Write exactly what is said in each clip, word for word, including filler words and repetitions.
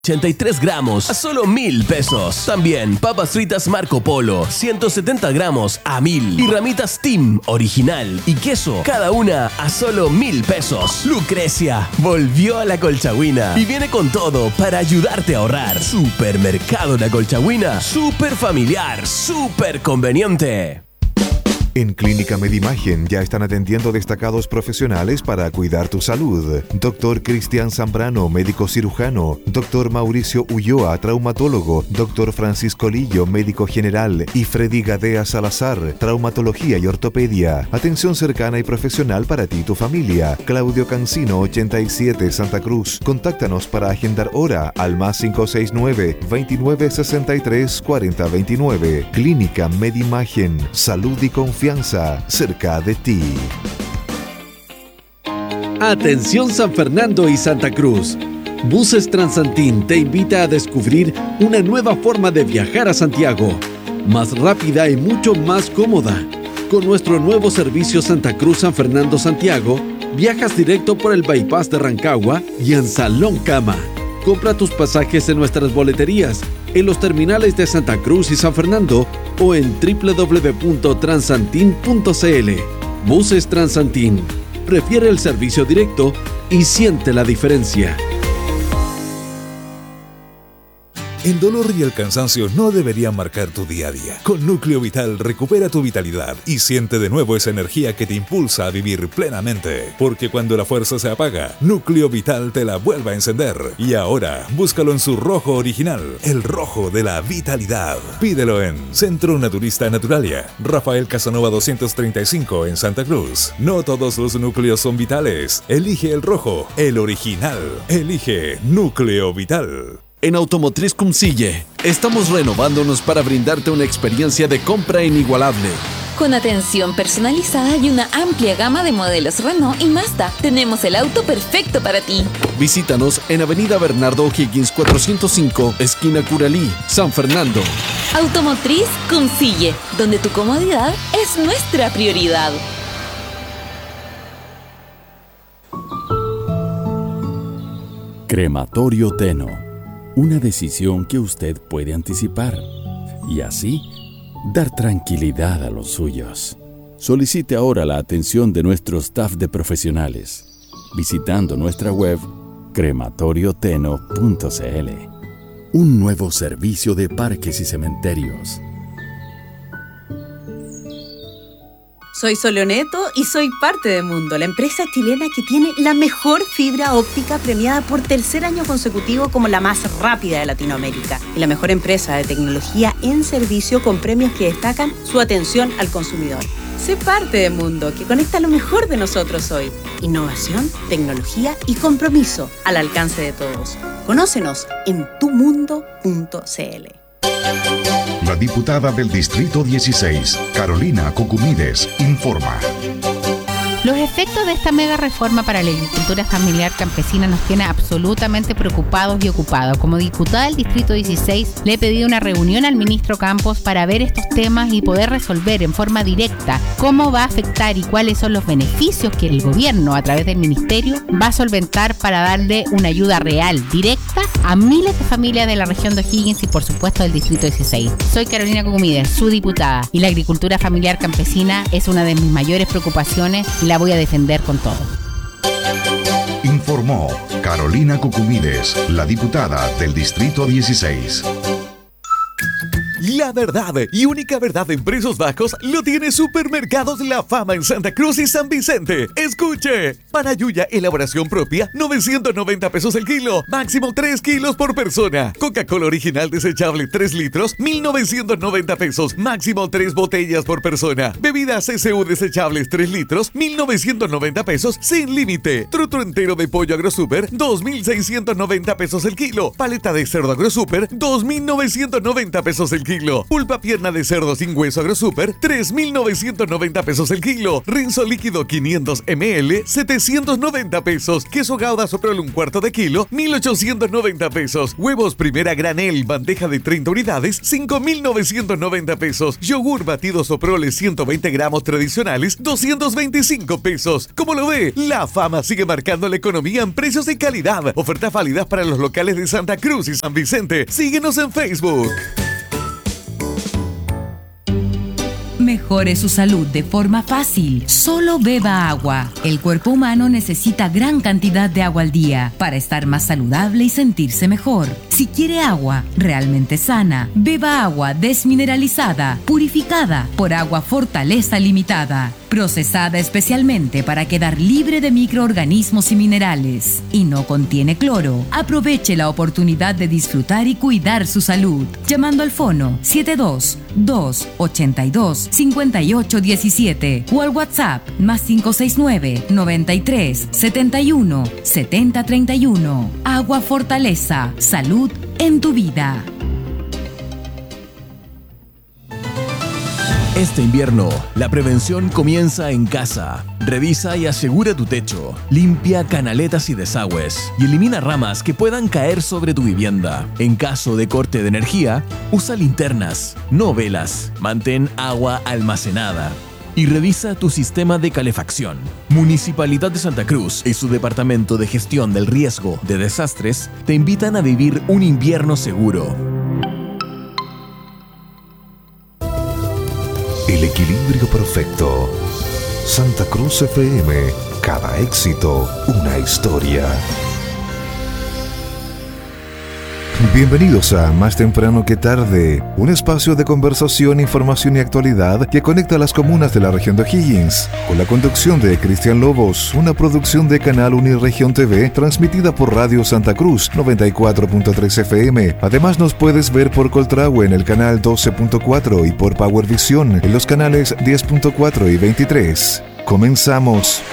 ochenta y tres gramos a solo mil pesos. También papas fritas Marco Polo, ciento setenta gramos a mil. Y ramitas Team original y queso, cada una a solo mil pesos. Lucrecia volvió a la Colchagüina y viene con todo para ayudarte a ahorrar. Supermercado La Colchagüina, súper familiar, súper conveniente. En Clínica Medimagen ya están atendiendo destacados profesionales para cuidar tu salud. Doctor Cristian Zambrano, médico cirujano. Doctor Mauricio Ulloa, traumatólogo. Doctor Francisco Lillo, médico general. Y Freddy Gadea Salazar, traumatología y ortopedia. Atención cercana y profesional para ti y tu familia. Claudio Cancino, ochenta y siete, Santa Cruz. Contáctanos para agendar hora al más cinco seis nueve, veintinueve sesenta y tres, cuarenta veintinueve. Clínica Medimagen. Salud y confianza. Confianza cerca de ti. Atención San Fernando y Santa Cruz. Buses Transantín te invita a descubrir una nueva forma de viajar a Santiago, más rápida y mucho más cómoda. Con nuestro nuevo servicio Santa Cruz San Fernando Santiago, viajas directo por el bypass de Rancagua y en Salón Cama. Compra tus pasajes en nuestras boleterías, en los terminales de Santa Cruz y San Fernando o en doble u doble u doble u punto transantin punto c l. Buses Transantín. Prefiere el servicio directo y siente la diferencia. El dolor y el cansancio no deberían marcar tu día a día. Con Núcleo Vital recupera tu vitalidad y siente de nuevo esa energía que te impulsa a vivir plenamente. Porque cuando la fuerza se apaga, Núcleo Vital te la vuelve a encender. Y ahora, búscalo en su rojo original, el rojo de la vitalidad. Pídelo en Centro Naturista Naturalia, Rafael Casanova doscientos treinta y cinco en Santa Cruz. No todos los núcleos son vitales. Elige el rojo, el original. Elige Núcleo Vital. En Automotriz Cumcille, estamos renovándonos para brindarte una experiencia de compra inigualable. Con atención personalizada y una amplia gama de modelos Renault y Mazda, tenemos el auto perfecto para ti. Visítanos en Avenida Bernardo O'Higgins cuatrocientos cinco, esquina Curalí, San Fernando. Automotriz Cumcille, donde tu comodidad es nuestra prioridad. Crematorio Teno. Una decisión que usted puede anticipar y así dar tranquilidad a los suyos. Solicite ahora la atención de nuestro staff de profesionales visitando nuestra web crematorioteno punto c l. Un nuevo servicio de parques y cementerios. Soy Soleoneto y soy parte de Mundo, la empresa chilena que tiene la mejor fibra óptica premiada por tercer año consecutivo como la más rápida de Latinoamérica y la mejor empresa de tecnología en servicio con premios que destacan su atención al consumidor. Sé parte de Mundo, que conecta lo mejor de nosotros hoy. Innovación, tecnología y compromiso al alcance de todos. Conócenos en tu mundo punto c l. La diputada del Distrito dieciséis, Carolina Cucumides, informa. Los efectos de esta mega reforma para la agricultura familiar campesina nos tiene absolutamente preocupados y ocupados. Como diputada del Distrito dieciséis, le he pedido una reunión al ministro Campos para ver estos temas y poder resolver en forma directa cómo va a afectar y cuáles son los beneficios que el gobierno, a través del ministerio, va a solventar para darle una ayuda real, directa, a miles de familias de la región de O'Higgins y, por supuesto, del Distrito dieciséis. Soy Carolina Cucumides, su diputada, y la agricultura familiar campesina es una de mis mayores preocupaciones y la voy a defender con todo. Informó Carolina Cucumides, la diputada del Distrito dieciséis. La verdad y única verdad en precios bajos lo tiene Supermercados La Fama en Santa Cruz y San Vicente. Escuche, para yuya elaboración propia, novecientos noventa pesos el kilo, máximo tres kilos por persona. Coca-Cola original desechable tres litros, mil novecientos noventa pesos, máximo tres botellas por persona. Bebidas C C U desechables tres litros, mil novecientos noventa pesos sin límite. Truto entero de pollo AgroSuper, dos mil seiscientos noventa pesos el kilo. Paleta de cerdo AgroSuper, dos mil novecientos noventa pesos el kilo. kilo. Pulpa pierna de cerdo sin hueso AgroSuper, tres mil novecientos noventa pesos el kilo. Rinzo líquido quinientos mililitros, setecientos noventa pesos. Queso Gouda Soprole un cuarto de kilo, mil ochocientos noventa pesos. Huevos Primera Granel, bandeja de treinta unidades, cinco mil novecientos noventa pesos. Yogur batido Soprole ciento veinte gramos tradicionales, doscientos veinticinco pesos. Como lo ve, La Fama sigue marcando la economía en precios y calidad. Ofertas válidas para los locales de Santa Cruz y San Vicente. Síguenos en Facebook. Mejore su salud de forma fácil. Solo beba agua. El cuerpo humano necesita gran cantidad de agua al día para estar más saludable y sentirse mejor. Si quiere agua realmente sana, beba agua desmineralizada, purificada por Agua Fortaleza Limitada, procesada especialmente para quedar libre de microorganismos y minerales. Y no contiene cloro. Aproveche la oportunidad de disfrutar y cuidar su salud. Llamando al fono siete dos dos ocho dos cinco ocho uno siete o al WhatsApp más cinco seis nueve noventa y tres setenta y uno setenta treinta y uno. Agua Fortaleza. Salud en tu vida. Este invierno, la prevención comienza en casa. Revisa y asegura tu techo. Limpia canaletas y desagües. Y elimina ramas que puedan caer sobre tu vivienda. En caso de corte de energía, usa linternas, no velas. Mantén agua almacenada. Y revisa tu sistema de calefacción. Municipalidad de Santa Cruz y su Departamento de Gestión del Riesgo de Desastres te invitan a vivir un invierno seguro. El equilibrio perfecto. Santa Cruz F M. Cada éxito, una historia. Bienvenidos a Más Temprano que Tarde, un espacio de conversación, información y actualidad que conecta a las comunas de la región de O'Higgins, con la conducción de Cristian Lobos, una producción de Canal Uniregión T V, transmitida por Radio Santa Cruz noventa y cuatro punto tres F M. Además nos puedes ver por Coltrahue en el canal doce punto cuatro y por Power Vision en los canales diez punto cuatro y veintitrés. Comenzamos.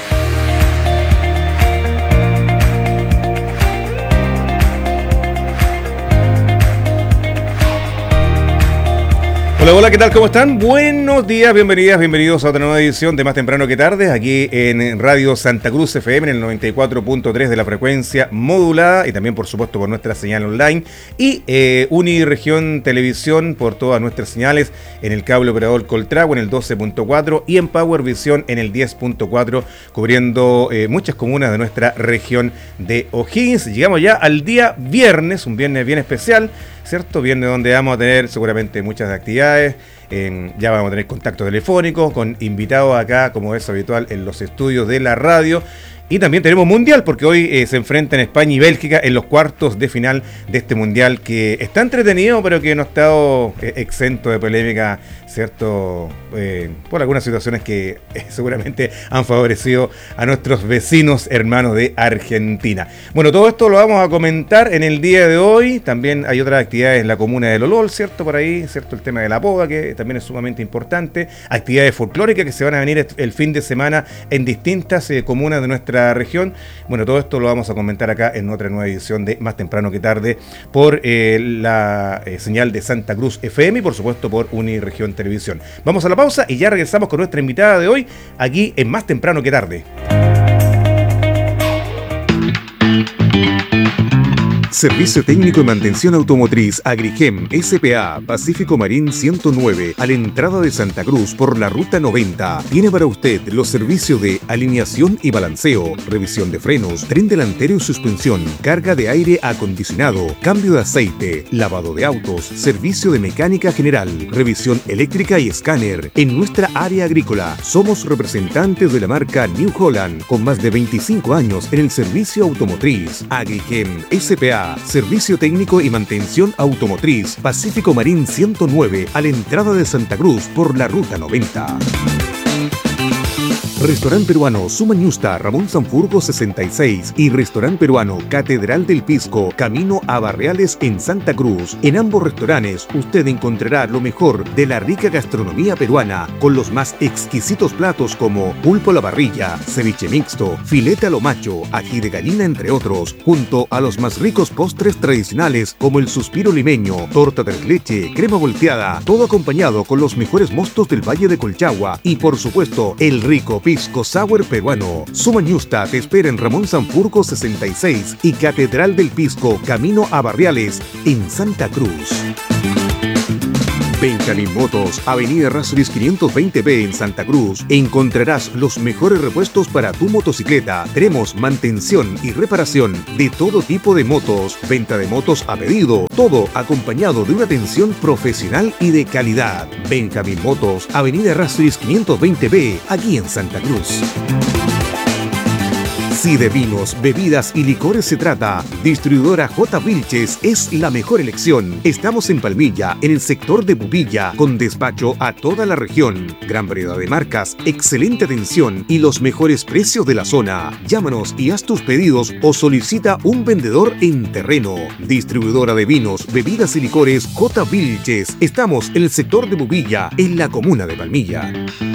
Hola, hola, ¿qué tal? ¿Cómo están? Buenos días, bienvenidas, bienvenidos a otra nueva edición de Más Temprano que Tarde, aquí en Radio Santa Cruz F M, en el noventa y cuatro punto tres de la frecuencia modulada y también, por supuesto, por nuestra señal online y eh, Uniregión Televisión por todas nuestras señales en el cable operador Coltrahue en el doce punto cuatro y en Power Vision en el diez punto cuatro, cubriendo eh, muchas comunas de nuestra región de O'Higgins. Llegamos ya al día viernes, un viernes bien especial, ¿cierto? Viernes donde vamos a tener seguramente muchas actividades. Eh, ya vamos a tener contacto telefónico con invitados acá, como es habitual en los estudios de la radio. Y también tenemos mundial, porque hoy eh, se enfrentan España y Bélgica en los cuartos de final de este mundial que está entretenido, pero que no ha estado eh, exento de polémica, ¿cierto? Eh, por algunas situaciones que eh, seguramente han favorecido a nuestros vecinos hermanos de Argentina. Bueno, todo esto lo vamos a comentar en el día de hoy. También hay otras actividades en la comuna de Lolol, ¿cierto? Por ahí, ¿cierto? El tema de la poga, que también es sumamente importante. Actividades folclóricas que se van a venir el fin de semana en distintas eh, comunas de nuestra región. Bueno, todo esto lo vamos a comentar acá en otra nueva edición de Más Temprano que Tarde por eh, la eh, señal de Santa Cruz F M y por supuesto por Uniregión Televisión. Vamos a la pausa y ya regresamos con nuestra invitada de hoy aquí en Más Temprano que Tarde. Servicio Técnico y Mantención Automotriz Agrigem S P A Pacífico Marín ciento nueve, a la entrada de Santa Cruz por la ruta noventa. Tiene para usted los servicios de alineación y balanceo, revisión de frenos, tren delantero y suspensión, carga de aire acondicionado, cambio de aceite, lavado de autos, servicio de mecánica general, revisión eléctrica y escáner. En nuestra área agrícola somos representantes de la marca New Holland con más de veinticinco años en el servicio automotriz. Agrigem S P A Servicio Técnico y Mantención Automotriz Pacífico Marín ciento nueve, a la entrada de Santa Cruz por la ruta noventa. Restaurante Peruano Sumañusta, Ramón Sanfurgo sesenta y seis y Restaurante Peruano Catedral del Pisco, camino a Barriales en Santa Cruz. En ambos restaurantes usted encontrará lo mejor de la rica gastronomía peruana, con los más exquisitos platos como pulpo a la parrilla, ceviche mixto, filete a lo macho, ají de gallina, entre otros, junto a los más ricos postres tradicionales como el suspiro limeño, torta de leche, crema volteada, todo acompañado con los mejores mostos del Valle de Colchagua y por supuesto el rico pisco sour peruano. Sumañusta te espera en Ramón Sanfurgo sesenta y seis y Catedral del Pisco, camino a Barriales en Santa Cruz. Benjamín Motos, Avenida Errázuriz quinientos veinte B en Santa Cruz. Encontrarás los mejores repuestos para tu motocicleta. Tenemos mantención y reparación de todo tipo de motos, venta de motos a pedido, todo acompañado de una atención profesional y de calidad. Benjamín Motos, Avenida Errázuriz quinientos veinte B, aquí en Santa Cruz. Si de vinos, bebidas y licores se trata, Distribuidora J. Vilches es la mejor elección. Estamos en Palmilla, en el sector de Bubilla, con despacho a toda la región. Gran variedad de marcas, excelente atención y los mejores precios de la zona. Llámanos y haz tus pedidos o solicita un vendedor en terreno. Distribuidora de vinos, bebidas y licores J. Vilches. Estamos en el sector de Bubilla, en la comuna de Palmilla.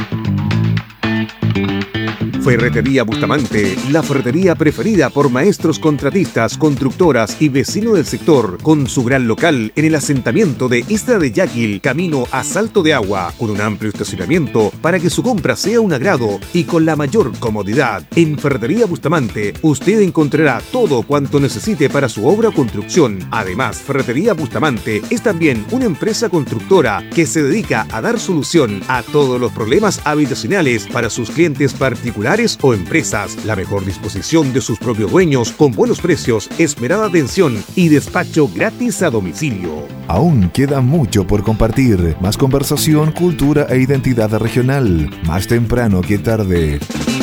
Ferretería Bustamante, la ferretería preferida por maestros contratistas, constructoras y vecinos del sector, con su gran local en el asentamiento de Isla de Yaquil, camino a Salto de Agua, con un amplio estacionamiento para que su compra sea un agrado y con la mayor comodidad. En Ferretería Bustamante, usted encontrará todo cuanto necesite para su obra o construcción. Además, Ferretería Bustamante es también una empresa constructora que se dedica a dar solución a todos los problemas habitacionales para sus clientes particulares o empresas. La mejor disposición de sus propios dueños con buenos precios, esmerada atención y despacho gratis a domicilio. Aún queda mucho por compartir. Más conversación, cultura e identidad regional. Más temprano que tarde.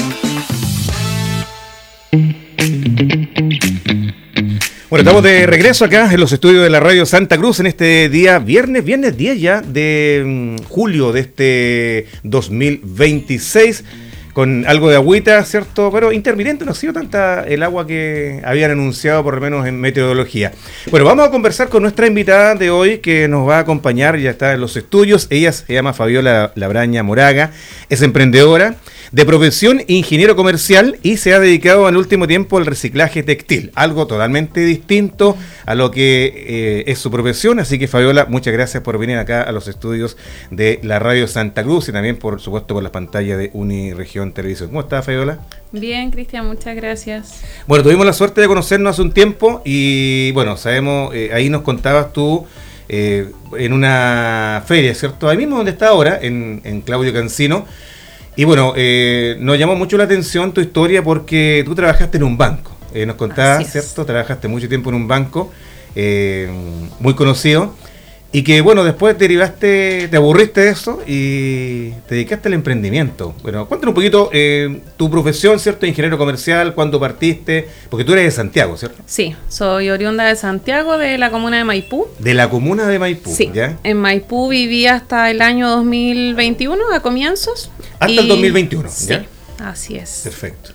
Bueno, estamos de regreso acá en los estudios de la Radio Santa Cruz en este día viernes, viernes diez ya de um, julio de este dos mil veintiséis. Con algo de agüita, ¿cierto? Pero intermitente, no ha sido tanta el agua que habían anunciado, por lo menos en meteorología. Bueno, vamos a conversar con nuestra invitada de hoy, que nos va a acompañar, ya está en los estudios. Ella se llama Fabiola Labraña Moraga, es emprendedora, de profesión ingeniero comercial y se ha dedicado en el último tiempo al reciclaje textil, algo totalmente distinto a lo que eh, es su profesión. Así que, Fabiola, muchas gracias por venir acá a los estudios de la Radio Santa Cruz y también, por supuesto, por las pantallas de Uniregión Televisión. ¿Cómo estás, Fabiola? Bien, Cristian, muchas gracias. Bueno, tuvimos la suerte de conocernos hace un tiempo y, bueno, sabemos, eh, ahí nos contabas tú eh, en una feria, ¿cierto? Ahí mismo donde está ahora, en, en Claudio Cancino. Y bueno, eh, nos llamó mucho la atención tu historia porque tú trabajaste en un banco. Eh, nos contabas, ¿cierto? Trabajaste mucho tiempo en un banco eh, muy conocido. Y que, bueno, después derivaste, te aburriste de eso y te dedicaste al emprendimiento. Bueno, cuéntanos un poquito eh, tu profesión, ¿cierto? Ingeniero comercial, ¿cuándo partiste? Porque tú eres de Santiago, ¿cierto? Sí, soy oriunda de Santiago, de la comuna de Maipú. De la comuna de Maipú, sí. ¿Ya? En Maipú viví hasta el año dos mil veintiuno, a comienzos. Hasta y... el dos mil veintiuno, ¿ya? Sí, así es. Perfecto.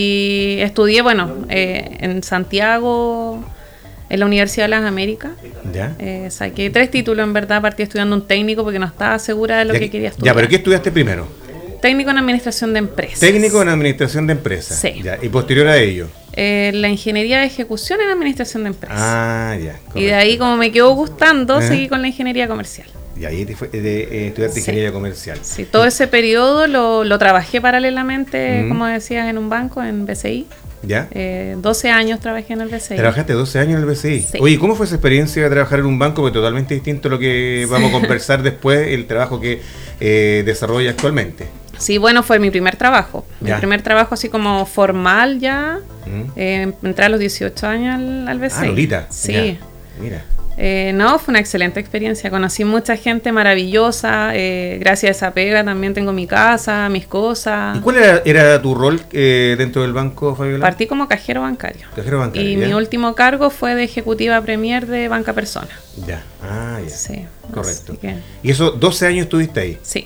Y estudié, bueno, eh, en Santiago... en la Universidad de las Américas. ¿Ya? Eh, saqué tres títulos, en verdad. Partí estudiando un técnico porque no estaba segura de lo ya, que quería estudiar. Ya, pero ¿qué estudiaste primero? Técnico en Administración de Empresas. Técnico en Administración de Empresas. Sí. Ya, y posterior a ello. Eh, la Ingeniería de Ejecución en Administración de Empresas. Ah, ya. Correcto. Y de ahí, como me quedó gustando, ¿Eh? seguí con la Ingeniería Comercial. Y ahí te fue, de, de, estudiaste sí. Ingeniería Comercial. Sí, todo ese periodo lo, lo trabajé paralelamente, mm. como decías, en un banco, en B C I. ¿Ya? Eh, doce años trabajé en el B C I. ¿Trabajaste doce años en el B C I? Sí. Oye, ¿cómo fue esa experiencia de trabajar en un banco? Porque totalmente distinto a lo que sí. vamos a conversar después, el trabajo que eh, desarrolla actualmente. Sí, bueno, fue mi primer trabajo. Ya. Mi primer trabajo así como formal ya. ¿Mm? Eh, entré a los dieciocho años al, al B C I. Ah, Lolita. Sí. Ya. Mira. Eh, no, fue una excelente experiencia. Conocí mucha gente maravillosa. Eh, gracias a esa pega también tengo mi casa, mis cosas. ¿Y cuál era, era tu rol eh, dentro del banco, Fabiola? Partí como cajero bancario. Cajero bancario. Y ¿ya? mi último cargo fue de ejecutiva premier de Banca Persona. Ya. Ah, ya. Sí. Correcto. Que... ¿Y eso doce años estuviste ahí? Sí.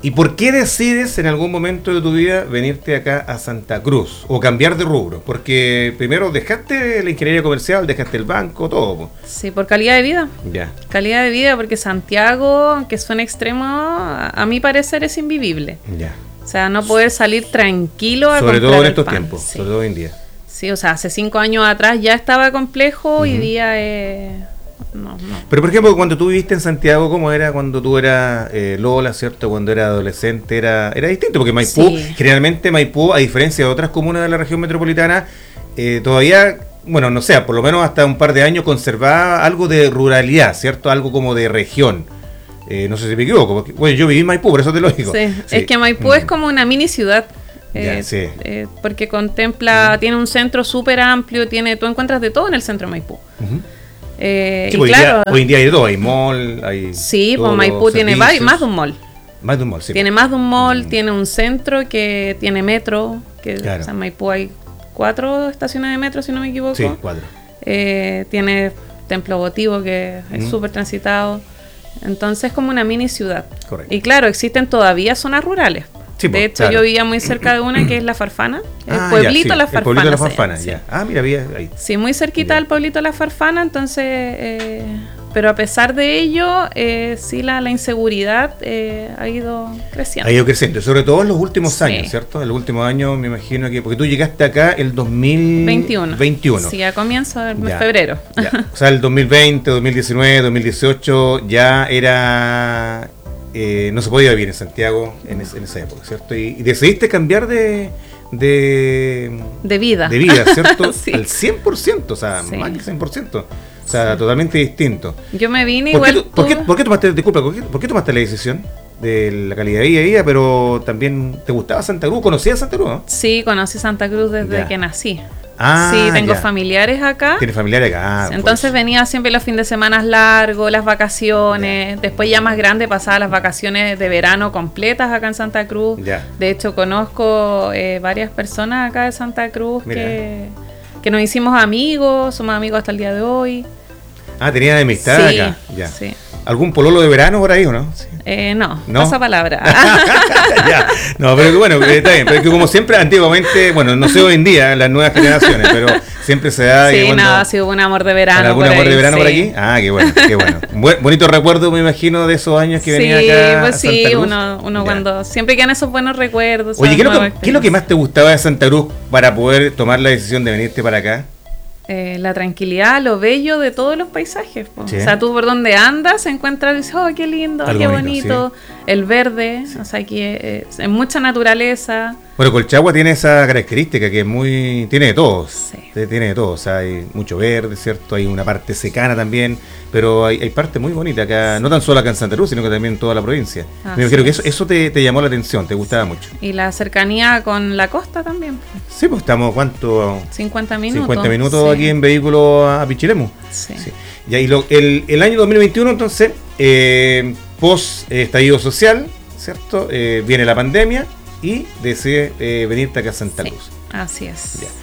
¿Y por qué decides en algún momento de tu vida venirte acá a Santa Cruz o cambiar de rubro? Porque primero dejaste la ingeniería comercial, dejaste el banco, todo. Po. Sí, por calidad de vida. Ya. Calidad de vida, porque Santiago, aunque suene extremo, a, a mi parecer es invivible. Ya. O sea, no poder salir tranquilo a Sobre comprar todo en el estos pan. tiempos, Sí. sobre todo hoy en día. Sí, o sea, hace cinco años atrás ya estaba complejo, hoy Ujú. día eh, no, no. Pero por ejemplo, cuando tú viviste en Santiago, ¿cómo era cuando tú eras eh, Lola, cierto? Cuando era adolescente, era, era distinto, porque Maipú, Sí. generalmente Maipú, a diferencia de otras comunas de la región metropolitana, eh, todavía, bueno, no sé, por lo menos hasta un par de años conservaba algo de ruralidad, ¿cierto? Algo como de región. Eh, no sé si me equivoco, porque, bueno, yo viví en Maipú, por eso te lo digo. Sí. Sí. Es que Maipú Mm. es como una mini ciudad. Ya, eh, sí. eh, porque contempla, tiene un centro súper amplio, tiene, tú encuentras de todo en el centro de Maipú. Ujú. Eh, Sí, y hoy, claro, día, hoy en día hay de todo, hay mall, hay sí, todos pues Maipú los tiene servicios. vari- más de un mall. Más de un mall, sí. Tiene más de un mall, Mm. tiene un centro que tiene metro, que Claro. o sea, en Maipú hay cuatro estaciones de metro, si no me equivoco. Sí, cuatro. Eh, tiene templo votivo que es Mm. súper transitado. Entonces es como una mini ciudad. Correcto. Y claro, existen todavía zonas rurales. Sí, de pues, hecho, claro. yo vivía muy cerca de una que es La Farfana, el Ah, pueblito ya, sí, La el Farfana. pueblito de La se llama, Farfana, sí. ya. Ah, mira, había ahí. Sí, muy cerquita del pueblito La Farfana, entonces, eh, pero a pesar de ello, eh, sí la, la inseguridad eh, ha ido creciendo. Ha ido creciendo, sobre todo en los últimos Sí. años, ¿cierto? En los últimos años me imagino que, porque tú llegaste acá el dos mil veintiuno. veintiuno. Sí, a comienzo del mes Ya, febrero. ya. O sea, el dos mil veinte, dos mil diecinueve, dos mil dieciocho ya era... eh, no se podía vivir en Santiago en, es- en esa época, ¿cierto? Y, y decidiste cambiar de... De, De vida. de vida, ¿cierto? Sí. Al cien por ciento, o sea, Sí. más que cien por ciento. O sea, totalmente distinto. Yo me vine ¿Por qué, igual. tu- por, qué, tuve- por qué tomaste, disculpa, ¿por qué, por qué tomaste la decisión de la calidad de vida, de vida, pero también te gustaba Santa Cruz? ¿Conocías Santa Cruz? ¿No? Sí, conocí Santa Cruz desde Ya. que nací. Ah, sí, tengo ya. familiares acá. ¿Tienes familiares acá? Ah, Entonces venía siempre los fines de semana largos, las vacaciones. Después ya más grande pasaba las vacaciones de verano completas acá en Santa Cruz. Ya. De hecho, conozco eh, varias personas acá de Santa Cruz Mira. que, que nos hicimos amigos, somos amigos hasta el día de hoy. Ah, tenías amistad Sí, acá. Ya. sí. ¿Algún pololo de verano por ahí o no? Sí. Eh, no, ¿No? pasa palabra. Ya. No, pero que bueno, que está bien. Pero que como siempre, antiguamente, bueno, no sé hoy en día, las nuevas generaciones, pero siempre se da. que Sí, cuando- no, ha sido un amor de verano. ¿Algún por amor ahí, de verano por sí. aquí? Ah, qué bueno, qué bueno. Buen- bonito recuerdo, me imagino, de esos años que venía Sí, acá. pues a sí, Santa Cruz. uno, uno Ya. cuando siempre quedan esos buenos recuerdos. Oye, esas ¿qué es, lo nuevas que, ¿qué es lo que más te gustaba de Santa Cruz para poder tomar la decisión de venirte para acá? Eh, la tranquilidad, lo bello de todos los paisajes. Po. Sí. O sea, tú por donde andas encuentras y dices, oh, qué lindo, Algo qué bonito, bonito. El verde, o sea, aquí eh, es mucha naturaleza. Bueno, Colchagua tiene esa característica que es muy... Tiene de todo. Sí, tiene de todo. O sea, hay mucho verde, ¿cierto? Hay una parte secana también, pero hay, hay parte muy bonita acá, no tan solo acá en Santa Cruz, sino que también en toda la provincia. Así Me imagino que es. eso, eso te, te llamó la atención, te gustaba mucho. Y la cercanía con la costa también. Sí, pues estamos, ¿cuánto? cincuenta minutos. cincuenta minutos sí. aquí en vehículo a Pichilemu. Sí. Sí. Y ahí lo, el, el año dos mil veintiuno, entonces, eh, post eh, estallido social, ¿cierto? Eh, viene la pandemia y decide eh, venirte acá a Santa Sí, Cruz. así es. Ya.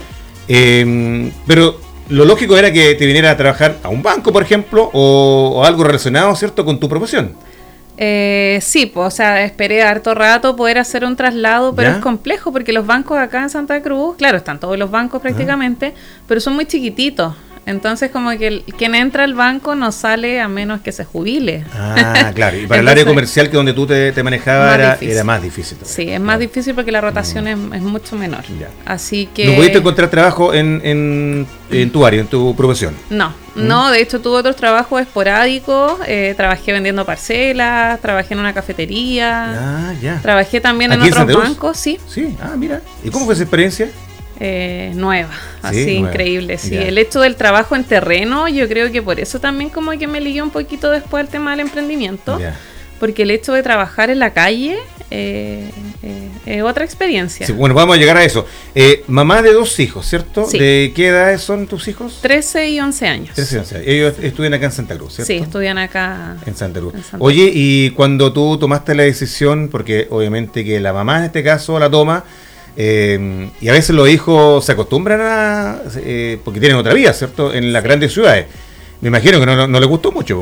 Eh, pero lo lógico era que te viniera a trabajar a un banco, por ejemplo, o, o algo relacionado, ¿cierto?, con tu profesión. Eh, sí, pues, o sea, esperé harto rato poder hacer un traslado, pero ¿Ya? es complejo porque los bancos acá en Santa Cruz, claro, están todos los bancos prácticamente, pero son muy chiquititos. Entonces, como que el, quien entra al banco no sale a menos que se jubile. Ah, claro. Y para el área Entonces, comercial que donde tú te, te manejabas más era, difícil. era más difícil. también. Sí, es más difícil porque la rotación es, es mucho menor. Así que... ¿No pudiste encontrar trabajo en, en, en tu área, en tu profesión? No, ¿Mm? no, de hecho tuve otros trabajos esporádicos, eh, trabajé vendiendo parcelas, trabajé en una cafetería, Ah, ya. trabajé también en ¿Aquí en otros Santa Cruz? bancos, sí. Sí, ah, mira. ¿Y cómo fue esa experiencia? Eh, nueva, así Sí, nueva. increíble, sí. Ya. El hecho del trabajo en terreno, yo creo que por eso también como que me ligué un poquito después al tema del emprendimiento, Ya. porque el hecho de trabajar en la calle eh, eh, es otra experiencia. Sí, bueno, vamos a llegar a eso. Eh, mamá de dos hijos, ¿cierto? Sí. ¿De qué edad son tus hijos? trece y once años. trece, once. Ellos estudian acá en Santa Cruz, ¿cierto? Sí, estudian acá. En Santa Cruz. en Santa Oye, y cuando tú tomaste la decisión, porque obviamente que la mamá en este caso la toma, eh, y a veces los hijos se acostumbran a, eh, porque tienen otra vida, ¿cierto? En las grandes ciudades. Me imagino que no, no, no les gustó mucho. ¿Vos?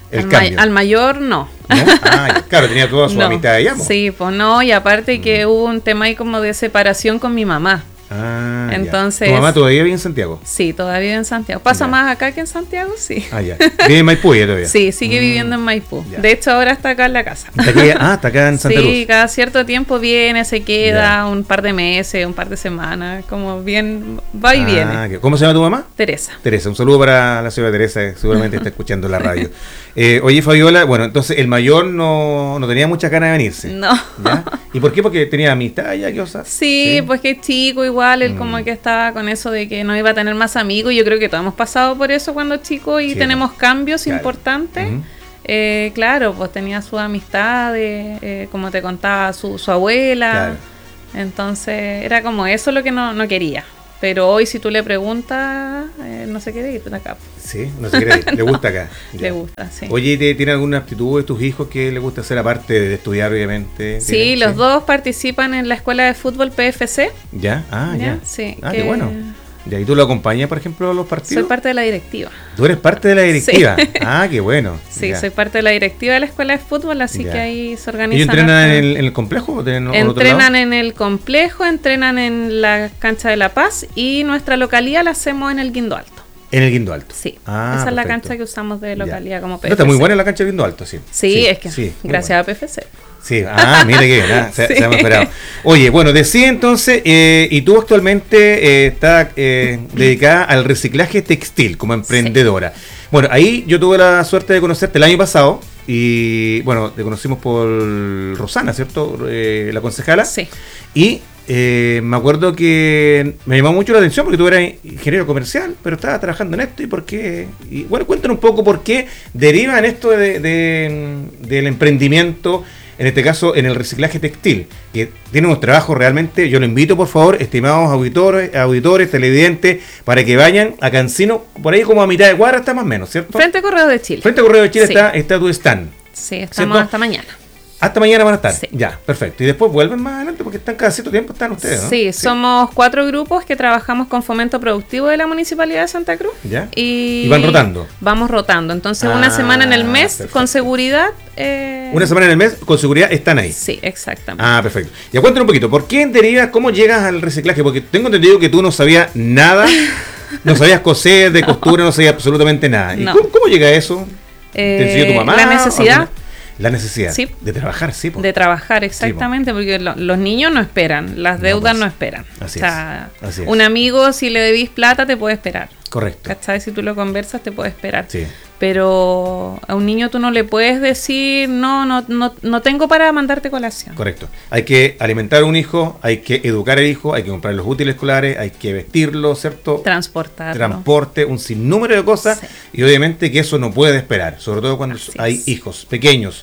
el al, cambio. ma- al mayor no. ¿No? Ah, ya, claro, tenía toda su No. amistad allá. po. Sí, pues no, y aparte que hubo un tema ahí como de separación con mi mamá. Ah, ya. Entonces, ¿Tu mamá todavía vive en Santiago? Sí, todavía vive en Santiago. ¿Pasa Ya. más acá que en Santiago? Sí. Ah, ya. ¿Vive en Maipú ya todavía? Sí, sigue Mm. viviendo en Maipú. Ya. De hecho, ahora está acá en la casa. ¿Está aquí? Ah, está acá en Santa Sí, Cruz. cada cierto tiempo viene, se queda Ya. un par de meses, un par de semanas, como bien, va y Ah, viene. que- ¿Cómo se llama tu mamá? Teresa. Teresa, un saludo para la señora Teresa, que seguramente está escuchando la radio. Eh, oye, Fabiola, bueno, entonces el mayor no, no tenía muchas ganas de venirse. No. ¿Ya? ¿Y por qué? Porque tenía amistad ya, ¿qué cosa? Sí, pues que es chico igual, él Mm. como que estaba con eso de que no iba a tener más amigos. Yo creo que todos hemos pasado por eso cuando chicos y Sí, tenemos cambios claro. importantes. Ujú. Eh, claro, pues tenía sus amistades, eh, como te contaba, su, su abuela. Claro. Entonces era como eso lo que no, no quería. Pero hoy si tú le preguntas, eh, no se quiere ir de acá. Sí, no se quiere ir, le gusta acá. Ya. Le gusta, sí. Oye, ¿te- ¿tiene alguna aptitud de tus hijos que le gusta hacer aparte de estudiar, obviamente? Sí, ¿Tienen? los dos participan en la escuela de fútbol P F C. ¿Ya? Ah, ya. Ya, sí, Ah, que- qué bueno. Ya, ¿y tú lo acompañas, por ejemplo, a los Soy partidos? parte de la directiva. ¿Tú eres parte de la directiva? Sí. Ah, qué bueno. Sí, Ya. soy parte de la directiva de la escuela de fútbol, así Ya. que ahí se ¿Ellos organizan. entrenan hasta- en el, en el complejo o tienen otro Entrenan lado? en el complejo, entrenan en la cancha de La Paz y nuestra localidad la hacemos en el Guindo Alto. En el Guindo Alto. Sí, Ah, esa es la perfecto. cancha que usamos de localidad como P No, F C. está muy buena la cancha de Guindo Alto, sí. Sí, es que sí, muy gracias a P F C. Sí, ah, mira que bien, ah, se, Sí. se ha mejorado. Oye, bueno, decía entonces, eh, y tú actualmente eh, estás eh, dedicada al reciclaje textil como emprendedora. Bueno, ahí yo tuve la suerte de conocerte el año pasado y, bueno, te conocimos por Rosana, ¿cierto? Eh, la concejala. Sí. Y eh, me acuerdo que me llamó mucho la atención porque tú eras ingeniero comercial, pero estabas trabajando en esto y por qué. Y bueno, cuéntanos un poco por qué deriva en esto de, de- del emprendimiento, en este caso en el reciclaje textil, que tiene unos trabajos realmente. Yo lo invito, por favor, estimados auditores, auditores, televidentes, para que vayan a Cancino, por ahí como a mitad de cuadra está más o menos, ¿cierto? Frente a Correo de Chile. Frente a Correo de Chile Sí. está, está tu stand. Sí, estamos ¿cierto? hasta mañana. Hasta mañana van a estar. Sí. Ya, perfecto. Y después vuelven más adelante porque están cada cierto tiempo, están ustedes, ¿no? Sí, somos cuatro grupos que trabajamos con fomento productivo de la Municipalidad de Santa Cruz. ¿Ya? Y, Y van rotando. Vamos rotando. Entonces, Ah, una semana en el mes, perfecto. con seguridad. eh, Una semana en el mes, con seguridad, están ahí. Sí, exactamente. Ah, perfecto. Ya cuéntanos un poquito, ¿por qué derivas, cómo llegas al reciclaje? Porque tengo entendido que tú no sabías nada, no sabías coser, de costura, no sabías absolutamente nada. ¿Y No. cómo, cómo llega a eso? Eh, ¿Te enseñó tu mamá? La necesidad. ¿Alguna? La necesidad Sí. de trabajar, sí. po. De trabajar, exactamente, porque lo- los niños no esperan, las deudas no, pues. esperan. Así o sea, es, así es. un amigo, si le debís plata, te puede esperar. Correcto. ¿Cachai? Si tú lo conversas, te puede esperar. Sí. Pero a un niño tú no le puedes decir, no, no, no, no tengo para mandarte colación. Correcto. Hay que alimentar a un hijo, hay que educar al hijo, hay que comprar los útiles escolares, hay que vestirlo, ¿cierto? Transportarlo. Transporte, un sinnúmero de cosas, Sí. y obviamente que eso no puede esperar, sobre todo cuando Así hay es. hijos pequeños.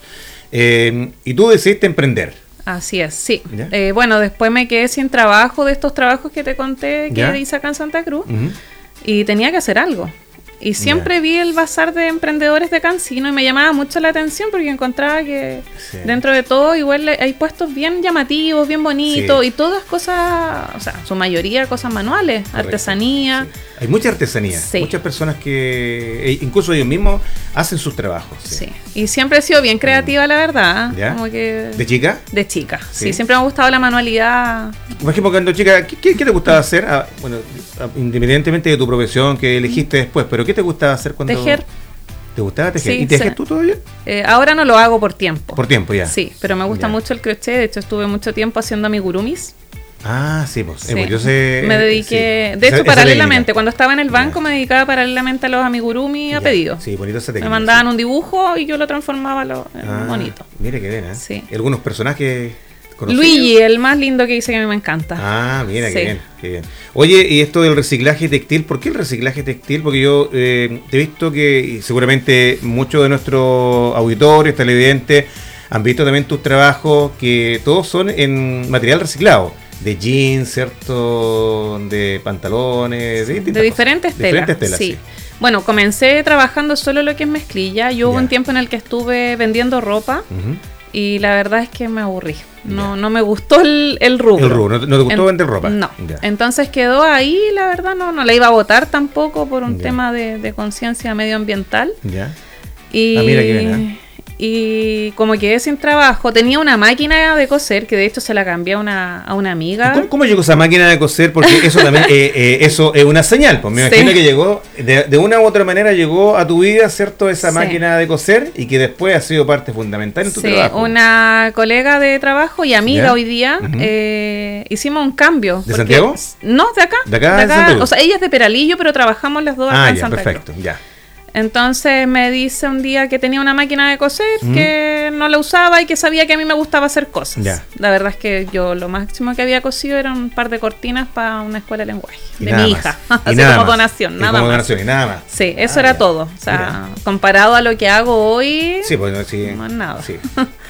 Eh, y tú decidiste emprender. Así es, sí. ¿Ya? Eh, bueno, después me quedé sin trabajo de estos trabajos que te conté que ¿Ya? hice acá en Santa Cruz Ujú. y tenía que hacer algo. Y siempre vi el bazar de emprendedores de Cancino y me llamaba mucho la atención porque encontraba que Sí. dentro de todo igual le- hay puestos bien llamativos, bien bonitos Sí. y todas cosas, o sea, su mayoría cosas manuales, artesanía. Hay mucha artesanía, Sí. muchas personas que e incluso ellos mismos hacen sus trabajos. Sí. Sí. Y siempre he sido bien creativa, la verdad. ¿Ya? Como que ¿De chica? de chica. Sí. Sí. Siempre me ha gustado la manualidad. Por ejemplo, cuando chica, ¿qué, qué- qué te gustaba hacer? Ah, bueno, ah, independientemente de tu profesión que elegiste después, pero ¿qué te gustaba hacer cuando... Tejer. ¿Te gustaba tejer? Sí, ¿Y tejes sí. tú todavía? Eh, ahora no lo hago por tiempo. Por tiempo ya. Sí, pero me gusta Ya. mucho el crochet. De hecho, estuve mucho tiempo haciendo amigurumis. Ah, sí, pues. Sí. eh, pues yo sé... me dediqué, sí. de Esa- hecho, esa paralelamente, técnica. cuando estaba en el banco, me dedicaba paralelamente a los amigurumi a Ya. pedido. Sí, bonito esa Me técnica. mandaban un dibujo y yo lo transformaba lo, en Ah, bonito. Mire qué bien, ¿eh? Sí. ¿Y algunos personajes conocidos? Luigi, el más lindo que hice que a mí me encanta. Ah, mira, Sí. qué bien, qué bien. Oye, y esto del reciclaje textil, ¿por qué el reciclaje textil? Porque yo eh, he visto que, y seguramente muchos de nuestros auditores, televidentes, han visto también tus trabajos, que todos son en material reciclado, de jeans, ¿cierto? De pantalones, de, distintas De diferentes cosas. telas. Diferentes telas, sí. sí. Bueno, comencé trabajando solo lo que es mezclilla. Yo hubo Ya. un tiempo en el que estuve vendiendo ropa Ujú. y la verdad es que me aburrí. No, no me gustó el, el rubro. El rubro, ¿no, no te gustó En- vender ropa? No. Ya. Entonces quedó ahí, la verdad no, no la iba a votar tampoco por un Ya. tema de, de conciencia medioambiental. Ya. Y, ah, mira qué bien, ¿eh? Y como quedé sin trabajo, tenía una máquina de coser que de hecho se la cambié a una, a una amiga. ¿Cómo, ¿Cómo llegó esa máquina de coser? Porque eso también eh, eh, eso es una señal. Pues me imagino sí. que llegó, de, de una u otra manera llegó a tu vida, ¿cierto? Esa sí. máquina de coser y que después ha sido parte fundamental en tu sí, trabajo. Una colega de trabajo y amiga ¿Ya? hoy día uh-huh. eh, hicimos un cambio. ¿De porque, Santiago? No, de acá. De acá, de acá de o sea, ella es de Peralillo, pero trabajamos las dos ah, acá en ya, Santa perfecto, Cruz. ya. Entonces me dice un día que tenía una máquina de coser, mm. que no la usaba y que sabía que a mí me gustaba hacer cosas. Ya. La verdad es que yo lo máximo que había cosido era un par de cortinas para una escuela de lenguaje y de mi hija. Así como más. donación, nada como más. Donación, y nada más. Sí, eso ah, era ya. todo. O sea, Mira. comparado a lo que hago hoy, sí, pues, sí. no es nada. Sí.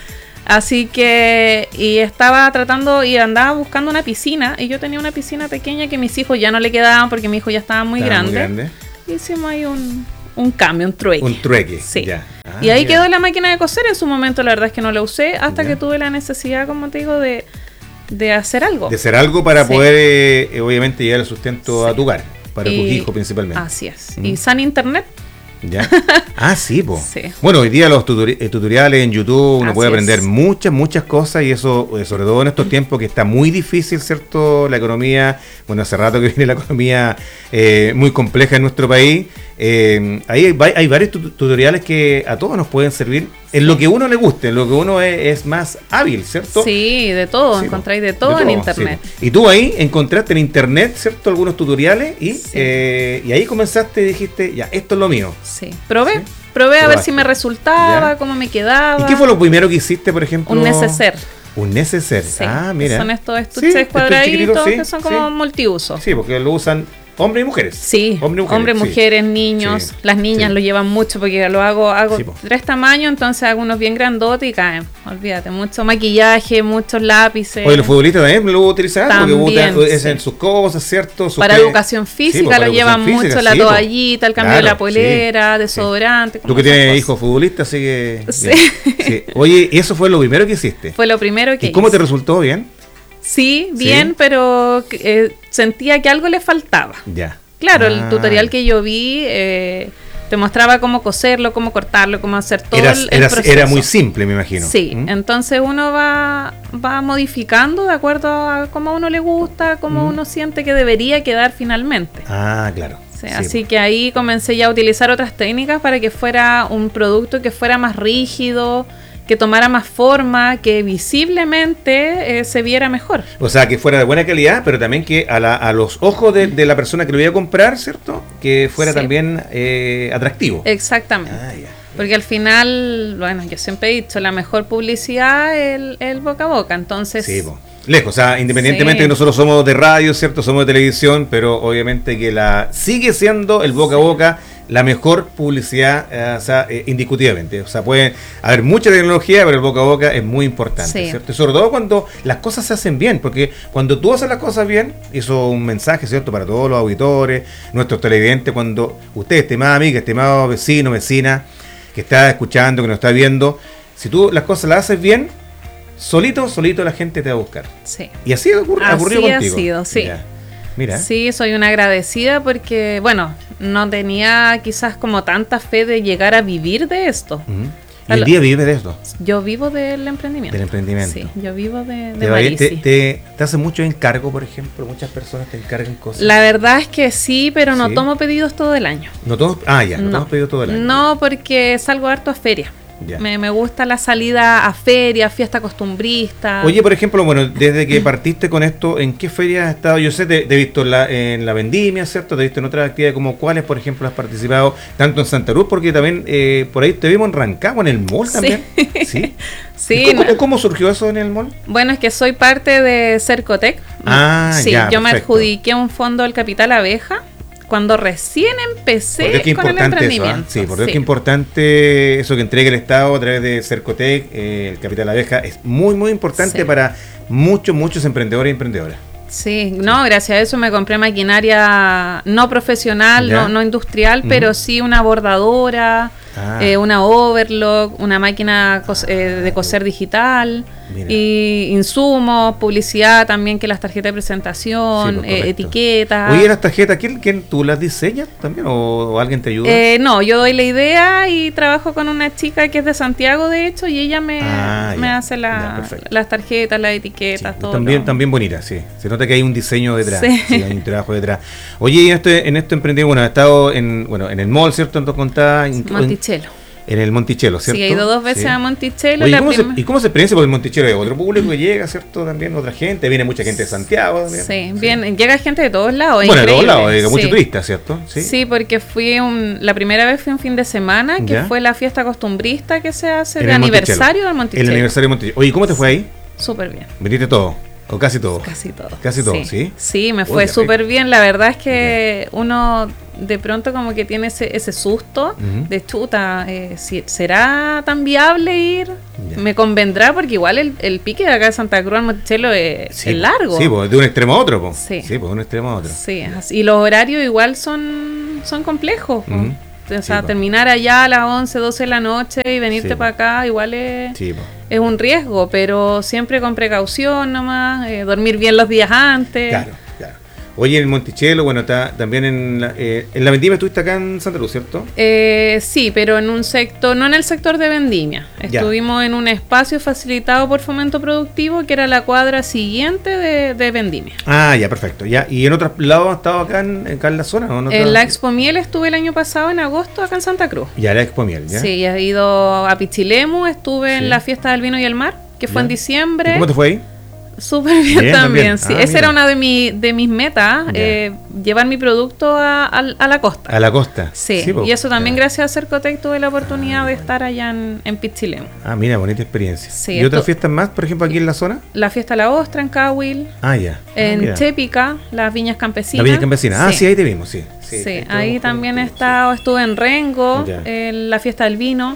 Así que, y estaba tratando y andaba buscando una piscina, y yo tenía una piscina pequeña que mis hijos ya no le quedaban porque mi hijo ya estaba muy, estaba grande. muy grande. Hicimos ahí un... Un cambio, un trueque. Un trueque, sí. ya. Ah, y ahí mira. quedó la máquina de coser. En su momento la verdad es que no la usé hasta ya. que tuve la necesidad, como te digo, de, de hacer algo. De hacer algo para sí. poder, eh, obviamente, llevar el sustento sí. a tu hogar, para y, tus hijos principalmente. Así es. Mm. Y San Internet. ¿Ya? Ah, sí, po. Sí. Bueno, hoy día los tuturi- eh, tutoriales en YouTube uno Así puede aprender es. muchas, muchas cosas y eso, eh, sobre todo en estos tiempos que está muy difícil, ¿cierto? La economía, bueno, hace rato que viene la economía eh, muy compleja en nuestro país. Eh, ahí hay, hay varios tu- tutoriales que a todos nos pueden servir en lo que uno le guste, en lo que uno es, es más hábil, ¿cierto? Sí, de todo, sí, encontráis de de todo, todo en Internet. Sí. Y tú ahí encontraste en Internet, ¿cierto? Algunos tutoriales y, Sí. eh, y ahí comenzaste y dijiste, ya, esto es lo mío. Sí, probé. ¿Sí? Probé a ver Probaste. si me resultaba, Ya. cómo me quedaba. ¿Y qué fue lo primero que hiciste, por ejemplo? Un neceser. Un neceser. Sí, Ah, mira. son estos estuches Sí, estos cuadraditos chiquititos, sí, que son como sí. multiuso. Sí, porque lo usan hombres y mujeres. Sí, hombres y mujeres, hombres, sí. mujeres, niños. Sí, Las niñas sí. lo llevan mucho porque lo hago, hago Sí, po. tres tamaños, entonces hago unos bien grandotes y caen. Olvídate, mucho maquillaje, muchos lápices. Oye, los futbolistas también lo utilizan porque También, usan sí. en sus cosas, ¿cierto? Sus Para pe- educación física Sí, pues, para lo llevan educación mucho, física, la sí, pues. toallita, el cambio Claro, de la polera, sí, desodorante. Tú como que esas tienes cosas. hijos futbolistas, así que... Sí. bien. Sí. Oye, ¿y eso fue lo primero que hiciste? Fue lo primero que ¿Y cómo hice. te resultó? ¿Bien? Sí, Sí. bien, pero eh, sentía que algo le faltaba. Ya. Claro, Ah. el tutorial que yo vi eh, te mostraba cómo coserlo, cómo cortarlo, cómo hacer todo Era, el, el era, proceso. era muy simple, me imagino. Sí, ¿Mm? entonces uno va, va modificando de acuerdo a cómo a uno le gusta, cómo ¿Mm? uno siente que debería quedar finalmente. Ah, claro. Sí, Sí, así po. que ahí comencé ya a utilizar otras técnicas para que fuera un producto que fuera más rígido, que tomara más forma, que visiblemente eh, se viera mejor. O sea, que fuera de buena calidad, pero también que a, la, a los ojos de, de la persona que lo iba a comprar, ¿cierto? Que fuera Sí. también eh, atractivo. Exactamente. Ah, ya. Porque al final, bueno, yo siempre he dicho, la mejor publicidad es el, el boca a boca, entonces... Sí, po. Lejos, o sea, independientemente Sí. que nosotros somos de radio, ¿cierto? Somos de televisión, pero obviamente que la sigue siendo el boca a boca la mejor publicidad, eh, o sea, eh, indiscutiblemente. O sea, puede haber mucha tecnología, pero el boca a boca es muy importante, Sí. ¿cierto? Y sobre todo cuando las cosas se hacen bien, porque cuando tú haces las cosas bien, eso es un mensaje, ¿cierto? Para todos los auditores, nuestros televidentes, cuando usted, estimada amiga, estimado vecino, vecina, que está escuchando, que nos está viendo, si tú las cosas las haces bien, solito, solito la gente te va a buscar. Sí. Y así ocurre, Así ocurrió ha contigo. sido, sí. Ya. Mira. Sí, soy una agradecida porque, bueno, no tenía quizás como tanta fe de llegar a vivir de esto. Ujú. Y el día vive de esto, Yo vivo del emprendimiento. del emprendimiento. Sí, yo vivo de, de ¿Te, va bien? Marisi. te, te, te hace mucho encargo, por ejemplo? Muchas personas te encargan cosas. La verdad es que sí, pero no Sí. tomo pedidos todo el año. No todos, ah, ya, no, No. todos pedido todo el año. No, porque salgo harto a feria. Ya. Me, me gusta la salida a feria, fiesta costumbrista. Oye, por ejemplo, bueno, desde que partiste con esto, ¿en qué ferias has estado? Yo sé, te, te he visto en la, en la vendimia, ¿cierto? Te he visto en otras actividades, como cuáles, por ejemplo, has participado, tanto en Santa Cruz, porque también eh, por ahí te vimos en Rancagua, en el mall Sí. también. Sí. Sí, ¿Y ¿Cómo, no. ¿Cómo surgió eso en el mall? Bueno, es que soy parte de Cercotec. Ah, sí, ya, yo me perfecto. adjudiqué un fondo del Capital Abeja cuando recién empecé Por Dios, qué con el importante eso, ¿ah? emprendimiento. Sí, por Dios, Sí. qué importante eso que entrega el Estado a través de Cercotec, eh, el Capital Abeja, es muy, muy importante Sí. para muchos, muchos emprendedores y emprendedoras. Sí, no, gracias a eso me compré maquinaria no profesional, Ya. no, no industrial, Ujú. pero sí una bordadora, Ah. eh, una overlock, una máquina cos- eh, de coser digital. Mira. Y insumos, publicidad también, que las tarjetas de presentación, Sí, pues, eh, correcto. etiquetas. Oye, las tarjetas, ¿quién, quién tú las diseñas también o, o alguien te ayuda? Eh, no, yo doy la idea y trabajo con una chica que es de Santiago, de hecho, y ella me, Ah, me ya, hace la- ya, perfecto. las tarjetas, las etiquetas, todo. También, lo- también bonita, sí. Se nota que hay un diseño detrás, Sí. sí, hay un trabajo detrás. Oye, y en este, en este emprendimiento, bueno, ha estado en, bueno, en el mall, ¿cierto? En contada, en, Monticello. en el Monticello, ¿cierto? Sí, he ido dos veces Sí. a Monticello. Oye, la ¿cómo se, prim- ¿y cómo se experiencia? Porque el Monticello es otro público que llega, ¿cierto? También otra gente, viene mucha gente de Santiago también. Sí, bien, llega gente de todos lados. es Bueno, de todos increíble. lados, eh, muchos Sí. turistas, ¿cierto? Sí. porque fui un, la primera vez fui un fin de semana, que Ya. fue la fiesta costumbrista que se hace En de el aniversario Monticello. del Monticello. El aniversario del Monticello. Oye, ¿cómo te fue ahí? Súper bien. ¿Vendiste todo? ¿O casi todo? Casi todo. Casi todo, ¿sí? Sí, me Uy, fue qué súper rico. bien. La verdad es que uno de pronto como que tiene ese, ese susto Ujú. de chuta, eh, si- ¿será tan viable ir? Me convendrá porque igual el, el pique de acá de Santa Cruz al Monticello es, Sí, es largo. Sí, pues de un extremo a otro, pues. Sí. Sí, pues de un extremo a otro. Sí, así- y los horarios igual son, son complejos. po. Ujú. O sea, po. terminar allá a las once, doce de la noche y venirte Sí, po. para acá igual es, Sí, pues. es un riesgo, pero siempre con precaución nomás, eh, dormir bien los días antes. Claro, claro. Oye, en el Monticello, bueno, está también en la, eh, en la vendimia estuviste acá en Santa Cruz, ¿cierto? Eh, sí, pero en un sector, no en el sector de vendimia. Ya. Estuvimos en un espacio facilitado por Fomento Productivo, que era la cuadra siguiente de, de vendimia. Ah, ya, perfecto. Ya. ¿Y en otros lados has estado acá en, acá en la zona? ¿O no? En la Expo Miel estuve el año pasado, en agosto, acá en Santa Cruz. Ya, la Expo Miel, ¿ya? Sí, he ido a Pichilemu, estuve Sí. en la fiesta del vino y el mar, que fue Ya. en diciembre. ¿Y cómo te fue ahí? Súper bien, Bien, también, también. sí. Ah, Esa mira. era una de, mi, de mis metas, Ya. eh, llevar mi producto a, a- a la costa. A la costa. Sí, po. y eso también gracias a Cercotec tuve la oportunidad de estar allá en, en Pichilemu. Ah, mira, bonita experiencia. Sí, ¿Y esto- otras fiestas más, por ejemplo, aquí en la zona? La fiesta La Ostra en Cahuil, Ah, ya. Ah, en mira. Chépica, las Viñas Campesinas. La Villa Campesina. Ah, sí, ahí te vimos, sí. Sí, Sí, ahí ahí estuvo- también he estado, estuve en Rengo, Ya. en la fiesta del vino.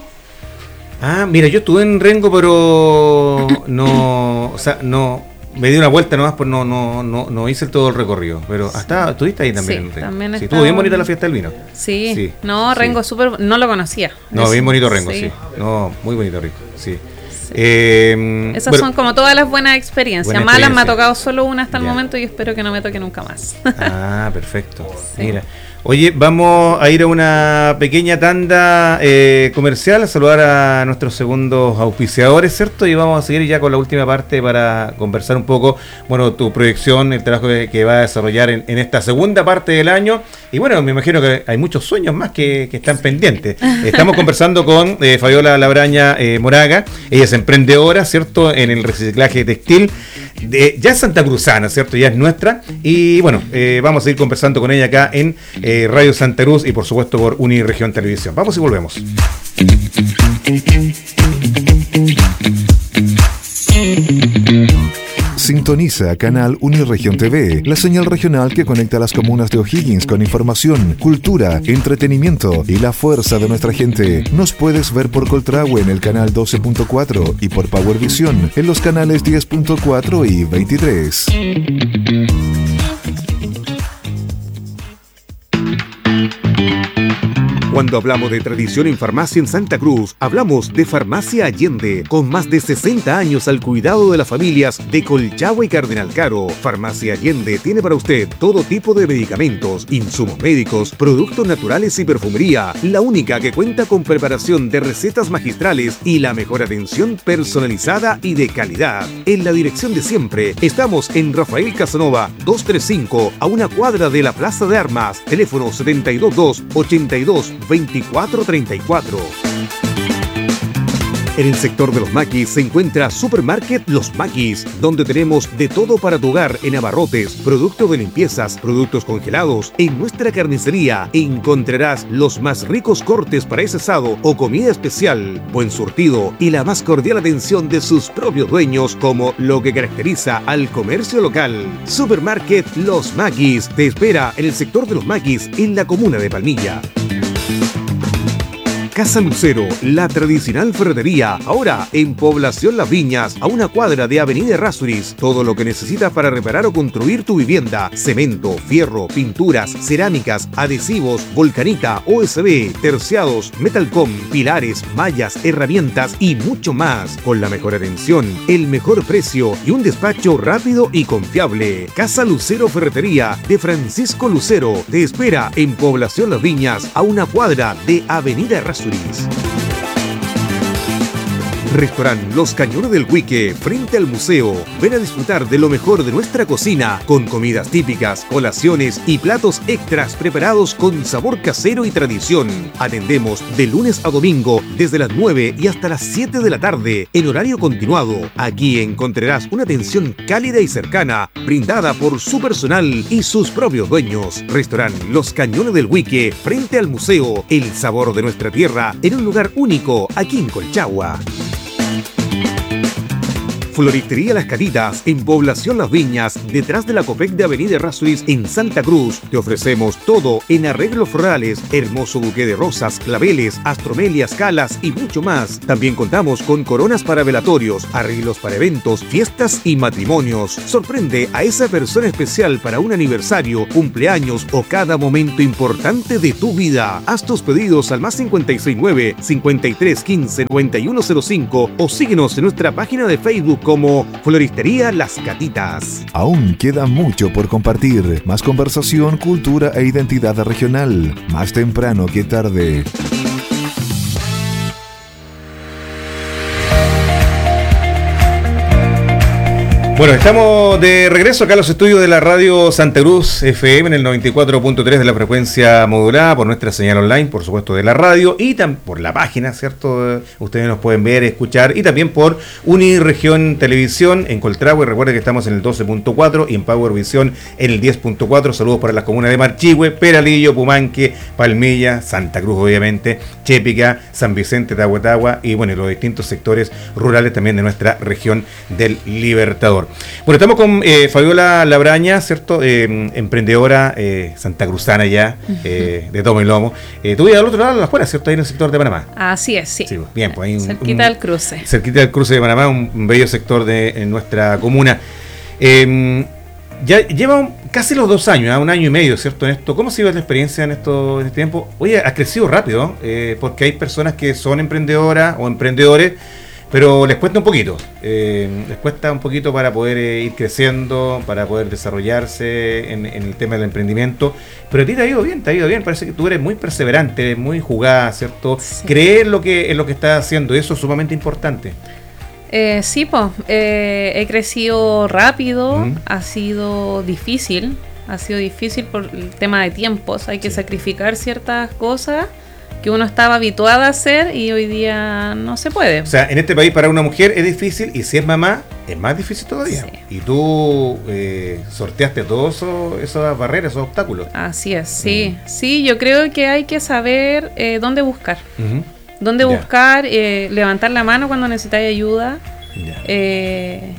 Ah, mira, yo estuve en Rengo, pero no, o sea, no, me di una vuelta nomás, pues no, no, no, no hice todo el recorrido. Pero hasta estuviste ahí también Sí, en Rengo. también he Sí, estuvo bien estado- bonita la fiesta del vino. Sí, Sí, no, sí. Rengo súper, no lo conocía. No, Es- bien bonito Rengo, sí. sí. No, muy bonito Rengo, sí. Eh, Esas bueno, son como todas las buenas experiencias. Buena Malas me ha experiencia. tocado solo una hasta el Ya. momento y espero que no me toque nunca más. Ah, perfecto. Mira. Oye, vamos a ir a una pequeña tanda eh, comercial, a saludar a nuestros segundos auspiciadores, ¿cierto? Y vamos a seguir ya con la última parte para conversar un poco, bueno, tu proyección, el trabajo que, que va a desarrollar en, en esta segunda parte del año. Y bueno, me imagino que hay muchos sueños más que, que están pendientes. Estamos conversando con eh, Fabiola Labraña eh, Moraga. Ella es emprendedora, ¿cierto?, en el reciclaje textil. De, ya es santacruzana, ¿cierto? Ya es nuestra. Y bueno, eh, vamos a ir conversando con ella acá en eh, Radio Santa Cruz y por supuesto por Uniregión Televisión. Vamos y volvemos. Sintoniza Canal Uniregión T V, la señal regional que conecta las comunas de O'Higgins con información, cultura, entretenimiento y la fuerza de nuestra gente. Nos puedes ver por Coltragüe en el canal doce punto cuatro y por Powervisión en los canales diez punto cuatro y veintitrés. Cuando hablamos de tradición en farmacia en Santa Cruz, hablamos de Farmacia Allende, con más de sesenta años al cuidado de las familias de Colchagua y Cardenal Caro. Farmacia Allende tiene para usted todo tipo de medicamentos, insumos médicos, productos naturales y perfumería, la única que cuenta con preparación de recetas magistrales y la mejor atención personalizada y de calidad. En la dirección de siempre, estamos en Rafael Casanova doscientos treinta y cinco, a una cuadra de la Plaza de Armas, teléfono setenta y dos dos, ochenta y dos, veinticuatro treinta y cuatro. En el sector de los maquis se encuentra Supermarket Los Maquis, donde tenemos de todo para tu hogar en abarrotes, productos de limpiezas, productos congelados. En nuestra carnicería encontrarás los más ricos cortes para ese asado o comida especial, buen surtido y la más cordial atención de sus propios dueños, como lo que caracteriza al comercio local. Supermarket Los Maquis te espera en el sector de los maquis en la comuna de Palmilla. Casa Lucero, la tradicional ferretería, ahora en Población Las Viñas, a una cuadra de Avenida Errázuriz. Todo lo que necesitas para reparar o construir tu vivienda: cemento, fierro, pinturas, cerámicas, adhesivos, volcanita, O S B, terciados, metalcom, pilares, mallas, herramientas y mucho más. Con la mejor atención, el mejor precio y un despacho rápido y confiable. Casa Lucero Ferretería de Francisco Lucero te espera en Población Las Viñas, a una cuadra de Avenida Errázuriz. Restaurante Los Cañones del Huique, frente al museo. Ven a disfrutar de lo mejor de nuestra cocina, con comidas típicas, colaciones y platos extras preparados con sabor casero y tradición. Atendemos de lunes a domingo desde las nueve y hasta las siete de la tarde en horario continuado. Aquí encontrarás una atención cálida y cercana, brindada por su personal y sus propios dueños. Restaurante Los Cañones del Huique, frente al museo. El sabor de nuestra tierra en un lugar único aquí en Colchagua. Floristería Las Catitas, en Población Las Viñas, detrás de la Copec de Avenida Errázuriz en Santa Cruz. Te ofrecemos todo en arreglos florales, hermoso buque de rosas, claveles, astromelias, calas y mucho más. También contamos con coronas para velatorios, arreglos para eventos, fiestas y matrimonios. Sorprende a esa persona especial para un aniversario, cumpleaños o cada momento importante de tu vida. Haz tus pedidos al más cincuenta y seis nueve, cincuenta y tres quince, noventa y uno cero cinco o síguenos en nuestra página de Facebook como Floristería Las Catitas. Aún queda mucho por compartir. Más conversación, cultura e identidad regional. Más temprano que tarde. Bueno, estamos de regreso acá a los estudios de la radio Santa Cruz F M en el noventa y cuatro punto tres de la frecuencia modulada, por nuestra señal online, por supuesto, de la radio, y también por la página, ¿cierto? Ustedes nos pueden ver, escuchar, y también por Uniregión Televisión en Coltragua. Recuerden que estamos en el doce punto cuatro y en Power Visión en el diez punto cuatro. Saludos para las comunas de Marchihue, Peralillo, Pumanque, Palmilla, Santa Cruz, obviamente, Chépica, San Vicente, Tahuatahua y, bueno, los distintos sectores rurales también de nuestra región del Libertador. Bueno, estamos con eh, Fabiola Labraña, ¿cierto? Eh, emprendedora eh, santacruzana ya, eh, de tomo y lomo. Eh, tú vives al otro lado de la escuela, ¿cierto? Ahí en el sector de Panamá. Así es, sí. Sí, bien, pues ahí un, cerquita un, del cruce. Cerquita del cruce de Panamá, un, un bello sector de en nuestra comuna. Eh, ya lleva un, casi los dos años, ¿eh? un año y medio, ¿cierto? En esto, ¿cómo ha sido la experiencia en esto, en este tiempo? Oye, ha crecido rápido, eh, porque hay personas que son emprendedoras o emprendedores, pero les cuesta un poquito, eh, les cuesta un poquito para poder eh, ir creciendo, para poder desarrollarse en, en el tema del emprendimiento, pero a ti te ha ido bien, te ha ido bien, parece que tú eres muy perseverante, eres muy jugada, ¿cierto? Sí. Creer lo que, en lo que estás haciendo, eso es sumamente importante. Eh, sí, pues, eh, he crecido rápido, ¿Mm? ha sido difícil, ha sido difícil por el tema de tiempos, hay que sí. sacrificar ciertas cosas que uno estaba habituado a hacer y hoy día no se puede. O sea, en este país para una mujer es difícil y si es mamá es más difícil todavía. Sí. Y tú eh, sorteaste todas eso, esas barreras, esos obstáculos. Así es, sí. Uh-huh. Sí, yo creo que hay que saber eh, dónde buscar. Uh-huh. Dónde yeah. buscar, eh, levantar la mano cuando necesitáis ayuda. Yeah. Eh,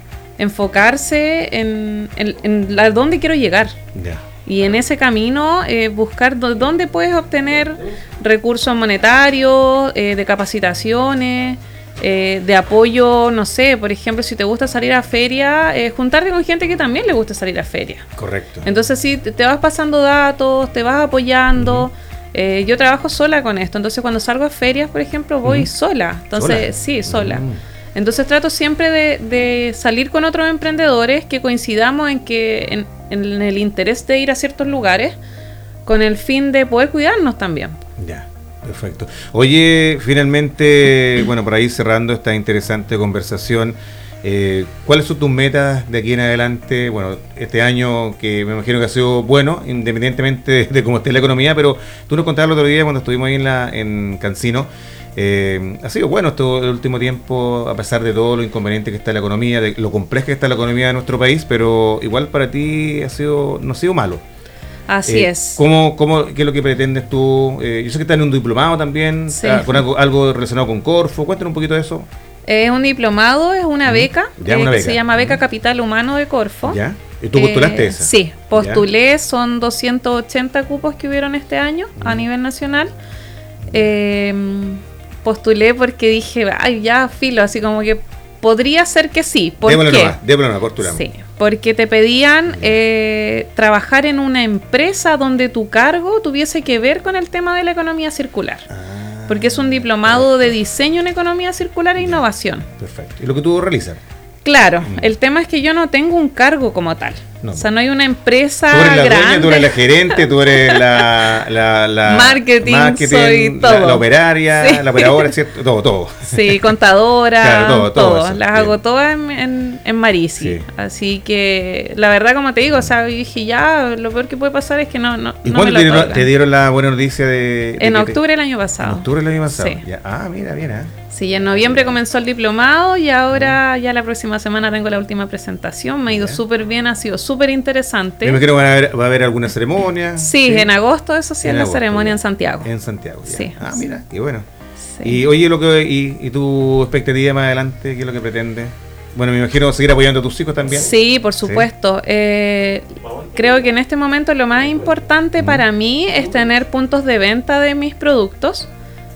enfocarse en, en, en la, dónde quiero llegar. Yeah. Y en ese camino eh, buscar do- dónde puedes obtener recursos monetarios, eh, de capacitaciones, eh, de apoyo, no sé, por ejemplo, si te gusta salir a feria, eh, juntarte con gente que también le gusta salir a feria. Correcto. Entonces sí, te, te vas pasando datos, te vas apoyando. Uh-huh. Eh, yo trabajo sola con esto, entonces cuando salgo a ferias, por ejemplo, voy uh-huh. sola. Entonces, ¿Sola? sí, sola. Uh-huh. Entonces trato siempre de, de salir con otros emprendedores que coincidamos en que en, en el interés de ir a ciertos lugares con el fin de poder cuidarnos también. Ya, perfecto. Oye, finalmente, bueno, por ahí cerrando esta interesante conversación, eh, ¿cuáles son tus metas de aquí en adelante? Bueno, este año que me imagino que ha sido bueno, independientemente de, de cómo esté la economía, pero tú nos contabas el otro día cuando estuvimos ahí en, la, en Cancino. Eh, ha sido bueno esto el último tiempo, a pesar de todo lo inconveniente que está la economía, de lo compleja que está la economía de nuestro país, pero igual para ti ha sido no ha sido malo. Así eh, es. ¿cómo, cómo, ¿Qué es lo que pretendes tú? Eh, yo sé que estás en un diplomado también, sí. con algo, algo relacionado con Corfo. Cuéntanos un poquito de eso. Es un diplomado, es una beca, ya, eh, una beca. que se llama Beca Capital Humano de Corfo. ¿Ya? ¿Y tú postulaste eh, esa? Sí, postulé, ¿Ya? Son doscientos ochenta cupos que hubieron este año uh-huh. a nivel nacional. eh, postulé porque dije, ay, ya, filo, así como que podría ser que sí. ¿Por démosle qué? Nomás, démosle nomás, postulamos. Sí, porque te pedían eh, trabajar en una empresa donde tu cargo tuviese que ver con el tema de la economía circular. Ah, porque es un diplomado perfecto. de diseño en economía circular e innovación. Perfecto. ¿Y lo que tú realizas? Claro, mm. el tema es que yo no tengo un cargo como tal. No, o sea, no hay una empresa tú eres la grande. Dueña, tú eres la gerente, tú eres la... la, la marketing, marketing, soy todo. La, la operaria, sí. la operadora, ¿cierto? Todo, todo. Sí, contadora, claro, todo, todo. todo las bien. hago todas en, en, en Marisi. Sí. Así que, la verdad, como te digo, o sea, dije, ya, lo peor que puede pasar es que no, no ¿Y no cuándo te, dieron, te dieron la buena noticia de...? de en octubre te... del año pasado. En octubre del año pasado. Sí. Ya. Ah, mira, mira. Sí, en noviembre comenzó el diplomado y ahora ya la próxima semana tengo la última presentación. Me ha ido súper bien, ha sido súper interesante. Me imagino que va a haber, va a haber alguna ceremonia. Sí, sí, en agosto, eso sí, en es agosto, la ceremonia ya. en Santiago. En Santiago, ya. Sí. Ah, mira, qué bueno. Sí. Y oye, lo que y, y tu expectativa más adelante, ¿qué es lo que pretendes? Bueno, me imagino seguir apoyando a tus hijos también. Sí, por supuesto. ¿Sí? Eh, creo que en este momento lo más importante mm. para mí es tener puntos de venta de mis productos.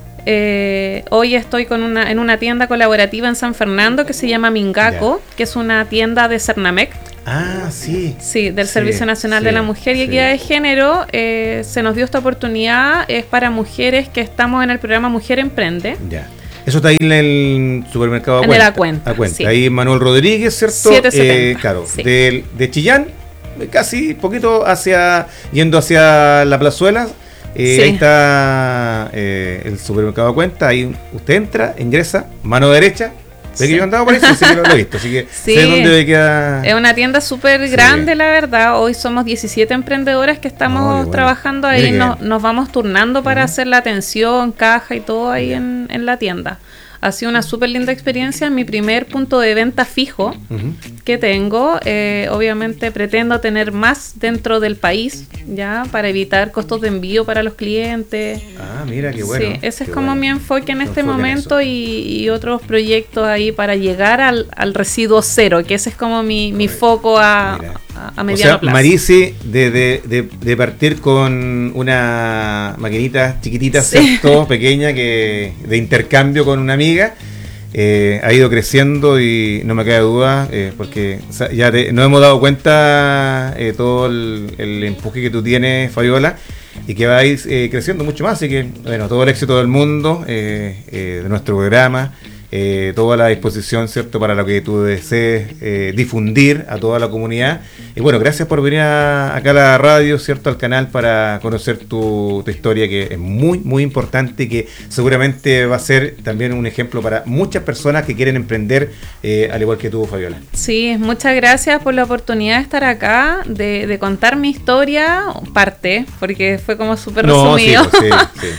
Eh, hoy estoy con una, en una tienda colaborativa en San Fernando que se llama Mingaco, yeah. que es una tienda de Cernamec. Ah, sí. Sí, del sí, Servicio Nacional sí, de la Mujer y Equidad sí. de Género. Eh, se nos dio esta oportunidad, es para mujeres que estamos en el programa Mujer Emprende. Ya. Yeah. Eso está ahí en el supermercado En la cuenta. A cuenta. Sí. Ahí Manuel Rodríguez, ¿cierto? setecientos setenta. Eh, claro, sí. de, de Chillán, casi poquito hacia, yendo hacia la Plazuela. Eh, sí. Ahí está eh, el supermercado a cuenta, ahí usted entra, ingresa, mano derecha, ve sí. que yo andaba por ahí, sí que lo he visto, así que sí. sé dónde queda. Es una tienda súper grande, sí. la verdad. Hoy somos diecisiete emprendedoras que estamos oh, bueno. trabajando ahí, nos, nos vamos turnando para uh-huh. hacer la atención, caja y todo ahí yeah. en, en la tienda. Ha sido una súper linda experiencia, mi primer punto de venta fijo uh-huh. que tengo. Eh, obviamente pretendo tener más dentro del país, ya, para evitar costos de envío para los clientes. Ah, mira, qué bueno. Sí, ese qué es como bueno. mi enfoque en este enfoque momento en y, y otros proyectos ahí para llegar al, al residuo cero, que ese es como mi, mi foco a, a, a mediano o sea, plazo. Marisi, de, de, de, de partir con una maquinita chiquitita, sí. ¿cierto? Pequeña, que de intercambio con una amiga. Eh, ha ido creciendo y no me queda duda eh, porque ya te, nos hemos dado cuenta eh, todo el, el empuje que tú tienes, Fabiola, y que va a ir eh, creciendo mucho más, así que bueno, todo el éxito del mundo eh, eh, de nuestro programa, eh, toda la disposición, ¿cierto?, para lo que tú desees eh, difundir a toda la comunidad. Y bueno, gracias por venir a, acá a la radio, ¿cierto?, al canal para conocer tu, tu historia, que es muy, muy importante y que seguramente va a ser también un ejemplo para muchas personas que quieren emprender, eh, al igual que tú, Fabiola. Sí, muchas gracias por la oportunidad de estar acá, de, de contar mi historia, parte, porque fue como súper no, resumido. Sí, sí, sí.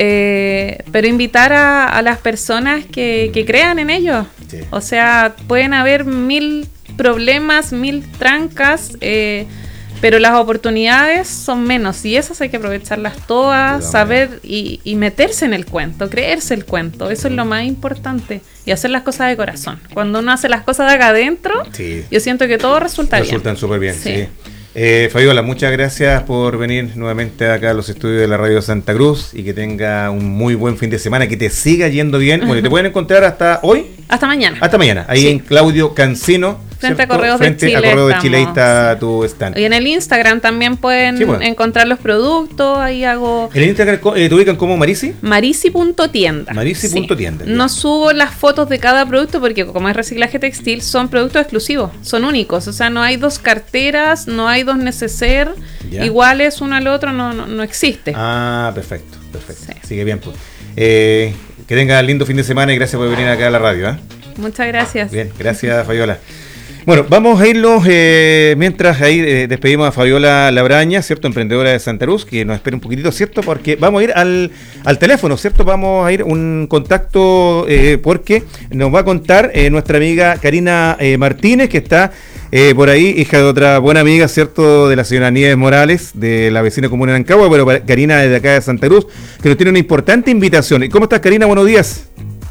Eh, pero invitar a, a las personas que, que crean en ellos. Sí. O sea, pueden haber mil problemas, mil trancas, eh, pero las oportunidades son menos y esas hay que aprovecharlas todas, sí, saber y, y meterse en el cuento, creerse el cuento. Eso es lo más importante. Y hacer las cosas de corazón. Cuando uno hace las cosas de acá adentro, sí. yo siento que todo resulta Resultan bien. Resultan súper bien, sí. sí. Eh, Fabiola, muchas gracias por venir nuevamente acá a los estudios de la Radio Santa Cruz y que tenga un muy buen fin de semana, que te siga yendo bien. Bueno, te pueden encontrar hasta hoy. Hasta mañana. Hasta mañana, ahí sí. en Claudio Cancino. Frente ¿cierto? a Correos Frente de Chile. Frente a Correos de Chile, ahí está tu stand. Y en el Instagram también pueden sí, bueno. encontrar los productos, ahí hago... ¿En el Instagram eh, te ubican como Marisi? Marisi punto tienda. Marisi punto tienda. Sí. No subo las fotos de cada producto porque como es reciclaje textil, son productos exclusivos, son únicos. O sea, no hay dos carteras, no hay dos neceser iguales uno al otro, no, no, no existe. Ah, perfecto, perfecto. Sí. Así que bien, pues. Eh, que tenga lindo fin de semana y gracias por venir acá a la radio. ¿eh? Muchas gracias. Bien, gracias, Fabiola. Bueno, vamos a irnos eh, mientras ahí eh, despedimos a Fabiola Labraña, ¿cierto? Emprendedora de Santa Cruz, que nos espera un poquitito, ¿cierto? Porque vamos a ir al, al teléfono, ¿cierto? Vamos a ir un contacto eh, porque nos va a contar eh, nuestra amiga Karina eh, Martínez, que está eh, por ahí, hija de otra buena amiga, ¿cierto? De la señora Nieves Morales, de la vecina comuna de Ancagua, pero Karina desde acá de Santa Cruz, que nos tiene una importante invitación. ¿Cómo estás, Karina? Buenos días.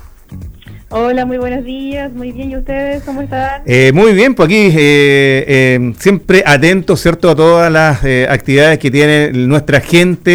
Hola, muy buenos días, muy bien, ¿y ustedes cómo están? Eh, muy bien, pues aquí eh, eh, siempre atentos, ¿cierto?, a todas las eh, actividades que tiene nuestra gente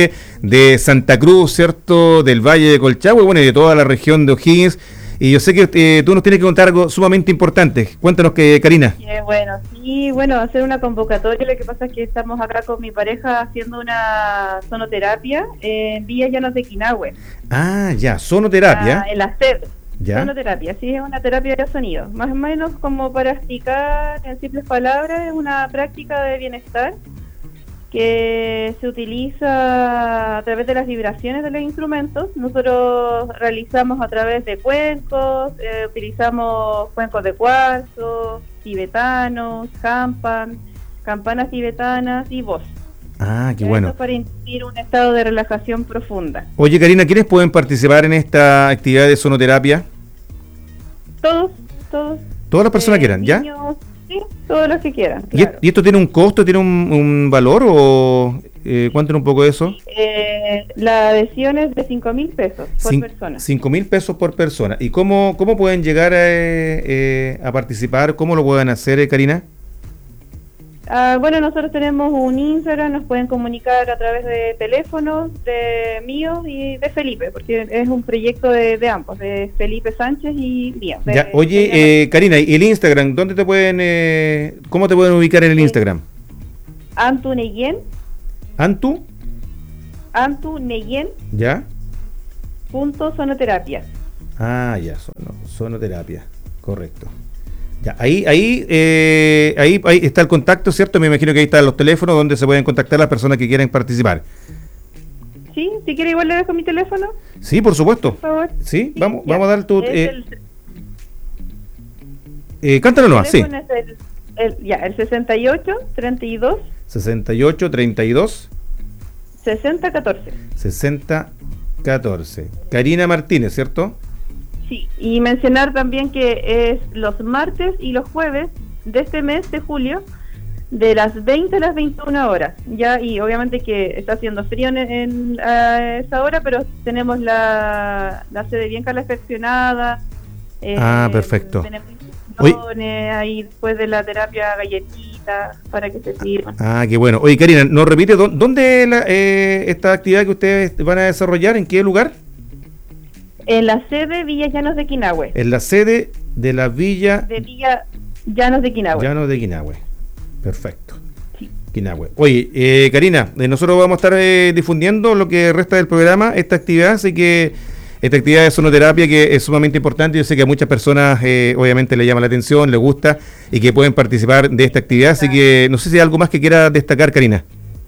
de Santa Cruz, ¿cierto? Del Valle de Colchagua, bueno, y de toda la región de O'Higgins. Y yo sé que eh, tú nos tienes que contar algo sumamente importante. Cuéntanos, que Karina. Eh, bueno, sí, bueno, hacer una convocatoria. Lo que pasa es que estamos acá con mi pareja haciendo una sonoterapia en Villa Llanos de Quinahue. Ah, ya, sonoterapia. Ah, en la sede. Ya. Sonoterapia, sí, es una terapia de sonido. Más o menos, como para explicar en simples palabras, es una práctica de bienestar que se utiliza a través de las vibraciones de los instrumentos. Nosotros realizamos a través de cuencos, eh, utilizamos cuencos de cuarzo, tibetanos, campan, campanas tibetanas y voz. Ah, qué Esto bueno. para inducir un estado de relajación profunda. Oye, Karina, ¿quiénes pueden participar en esta actividad de sonoterapia? Todos, todos. Todas las personas eh, quieran, ¿ya? niños, sí, todos los que quieran. ¿Y, ¿Y esto tiene un costo, tiene un, un valor o eh, cuéntanos un poco de eso? Eh, la adhesión es de cinco mil pesos por Cin- persona. cinco mil pesos por persona. ¿Y cómo, cómo pueden llegar a, eh, a participar? ¿Cómo lo pueden hacer, eh, Karina? Ah, bueno, nosotros tenemos un Instagram, nos pueden comunicar a través de teléfonos de mío y de Felipe, porque es un proyecto de, de ambos, de Felipe Sánchez y mío. de- Ya, oye, eh, Karina, ¿y el Instagram? ¿Dónde te pueden, eh, cómo te pueden ubicar en el Instagram? Antu Neyen, ¿Antu? Antu Neyen ¿Ya? punto sonoterapia. Ah, ya, sono- sonoterapia, correcto. Ya, ahí, ahí, eh, ahí, ahí está el contacto, ¿cierto? Me imagino que ahí están los teléfonos donde se pueden contactar las personas que quieren participar. Sí, si quiere igual le dejo mi teléfono, Sí, por supuesto. por favor. Sí, vamos, ya. vamos a dar tu... Es Eh, el- eh, cántalo nomás, sí. teléfono es el, el- ya, el sesenta y ocho, treinta y dos, sesenta y ocho, treinta y dos, sesenta, catorce. sesenta, catorce. Karina Martínez, ¿cierto? Sí, y mencionar también que es los martes y los jueves de este mes de julio, de las veinte a las veintiuna horas. Ya, y obviamente que está haciendo frío en, en a esa hora, pero tenemos la, la sede bien calefaccionada. eh, Ah, perfecto. Tenemos Oye. infusiones, ahí después de la terapia galletitas para que se sirvan. Ah, qué bueno. Oye, Karina, ¿nos repite dó- dónde la, eh, esta actividad que ustedes van a desarrollar? ¿En qué lugar? En la sede Villa Llanos de Quinahue. En la sede de la Villa De Villa Llanos de Quinahue. Llanos de Quinahue. Perfecto. Quinahue. Oye, eh, Karina, eh, nosotros vamos a estar eh, difundiendo lo que resta del programa, esta actividad, así que esta actividad de sonoterapia que es sumamente importante, yo sé que a muchas personas eh, obviamente le llama la atención, le gusta y que pueden participar de esta actividad, así que no sé si hay algo más que quiera destacar, Karina.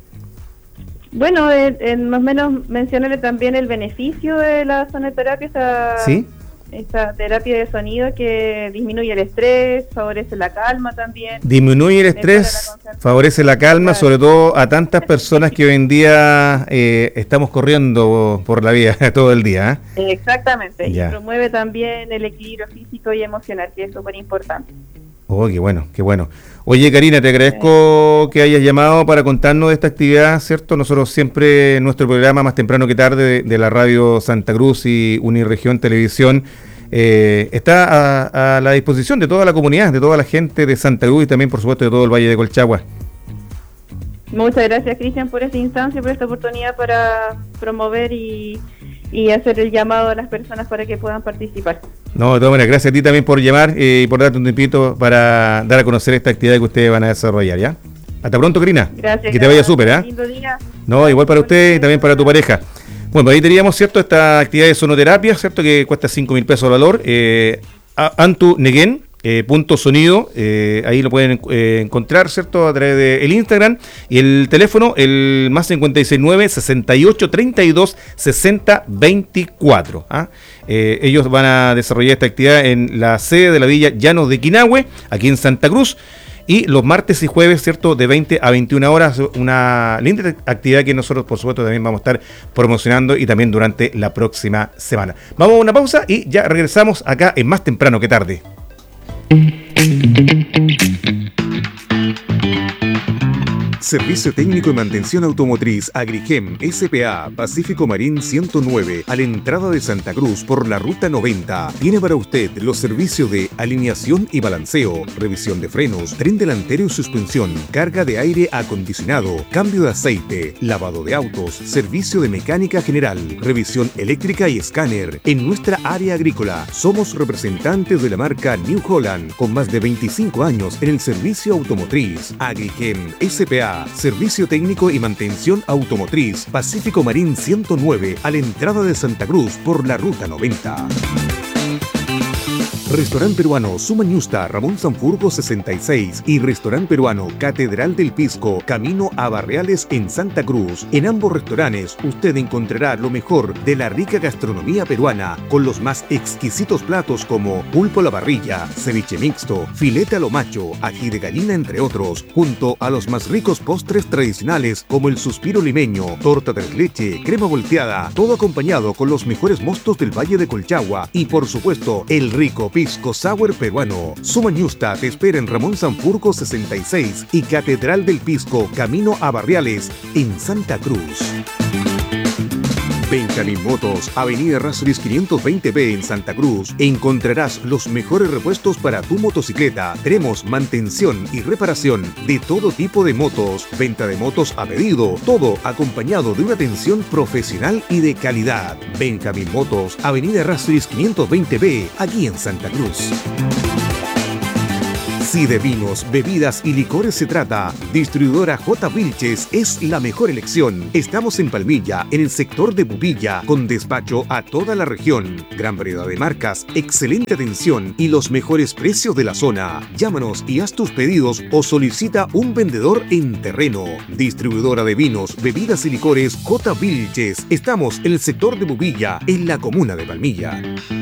Bueno, eh, eh, más o menos mencionarle también el beneficio de la sonoterapia, esta, ¿Sí? esta terapia de sonido que disminuye el estrés, favorece la calma también. Disminuye el mejora estrés, la concentración. favorece la calma, sobre todo a tantas personas que hoy en día eh, estamos corriendo por la vida todo el día. ¿eh? Exactamente, Ya. y promueve también el equilibrio físico y emocional, que es súper importante. Oh, qué bueno, qué bueno. Oye, Karina, te agradezco que hayas llamado para contarnos de esta actividad, ¿cierto? Nosotros siempre en nuestro programa, más temprano que tarde, de, de la radio Santa Cruz y Uniregión Televisión, eh, está a, a la disposición de toda la comunidad, de toda la gente de Santa Cruz y también, por supuesto, de todo el Valle de Colchagua. Muchas gracias, Cristian, por esta instancia, por esta oportunidad para promover y, y hacer el llamado a las personas para que puedan participar. No, de todas maneras, gracias a ti también por llamar eh, y por darte un tiempito para dar a conocer esta actividad que ustedes van a desarrollar, ¿ya? Hasta pronto, Karina. Gracias. Que te vaya súper, ¿ah? Lindo día. No, igual para usted y también para tu pareja. Bueno, ahí teníamos, ¿cierto? Esta actividad de sonoterapia, ¿cierto? Que cuesta cinco mil pesos el valor. Eh, a- Antu Neyen, eh, punto sonido, eh, ahí lo pueden eh, encontrar, ¿cierto? A través del Instagram. Y el teléfono, el más cincuenta y seis nueve, sesenta y ocho, treinta y dos, sesenta, veinticuatro. ¿ah? Eh, ellos van a desarrollar esta actividad en la sede de la Villa Llanos de Quinahue, aquí en Santa Cruz. Y los martes y jueves, ¿cierto? De veinte a veintiuna horas, una linda actividad que nosotros, por supuesto, también vamos a estar promocionando y también durante la próxima semana. Vamos a una pausa y ya regresamos acá en Más Temprano que Tarde. Servicio Técnico y Mantención Automotriz Agrigem S P A Pacífico Marín ciento nueve a la entrada de Santa Cruz por la ruta noventa. Tiene para usted los servicios de alineación y balanceo, revisión de frenos, tren delantero y suspensión, carga de aire acondicionado, cambio de aceite, lavado de autos, servicio de mecánica general, revisión eléctrica y escáner. En nuestra área agrícola somos representantes de la marca New Holland con más de veinticinco años en el servicio automotriz. Agrigem S P A, Servicio Técnico y Mantención Automotriz, Pacífico Marín ciento nueve, a la entrada de Santa Cruz por la ruta noventa. Restaurante Peruano Sumañusta, Ramón Sanfurgo sesenta y seis y Restaurante Peruano Catedral del Pisco, camino a Barriales en Santa Cruz. En ambos restaurantes usted encontrará lo mejor de la rica gastronomía peruana, con los más exquisitos platos como pulpo a la parrilla, ceviche mixto, filete a lo macho, ají de gallina, entre otros, junto a los más ricos postres tradicionales como el suspiro limeño, torta de leche, crema volteada, todo acompañado con los mejores mostos del Valle de Colchagua y, por supuesto, el rico Pisco Sour peruano. Sumañusta te espera en Ramón Sanfurgo sesenta y seis y Catedral del Pisco, camino a Barriales, en Santa Cruz. Benjamín Motos, Avenida Errázuriz quinientos veinte B en Santa Cruz. Encontrarás los mejores repuestos para tu motocicleta. Tenemos mantención y reparación de todo tipo de motos, venta de motos a pedido, todo acompañado de una atención profesional y de calidad. Benjamín Motos, Avenida Errázuriz quinientos veinte B, aquí en Santa Cruz. Si de vinos, bebidas y licores se trata, Distribuidora J. Vilches es la mejor elección. Estamos en Palmilla, en el sector de Bubilla, con despacho a toda la región. Gran variedad de marcas, excelente atención y los mejores precios de la zona. Llámanos y haz tus pedidos o solicita un vendedor en terreno. Distribuidora de vinos, bebidas y licores J. Vilches. Estamos en el sector de Bubilla, en la comuna de Palmilla.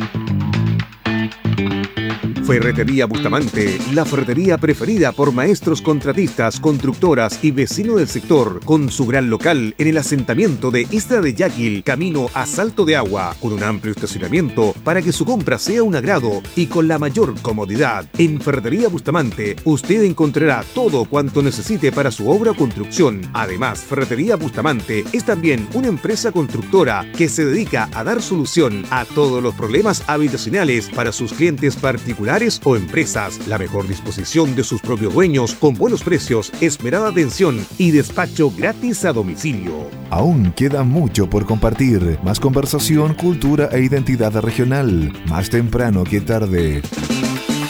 Ferretería Bustamante, la ferretería preferida por maestros contratistas, constructoras y vecinos del sector, con su gran local en el asentamiento de Isla de Yaquil, camino a Salto de Agua, con un amplio estacionamiento para que su compra sea un agrado y con la mayor comodidad. En Ferretería Bustamante, usted encontrará todo cuanto necesite para su obra o construcción. Además, Ferretería Bustamante es también una empresa constructora que se dedica a dar solución a todos los problemas habitacionales para sus clientes particulares o empresas. La mejor disposición de sus propios dueños, con buenos precios, esmerada atención y despacho gratis a domicilio. Aún queda mucho por compartir. Más conversación, cultura e identidad regional. Más temprano que tarde.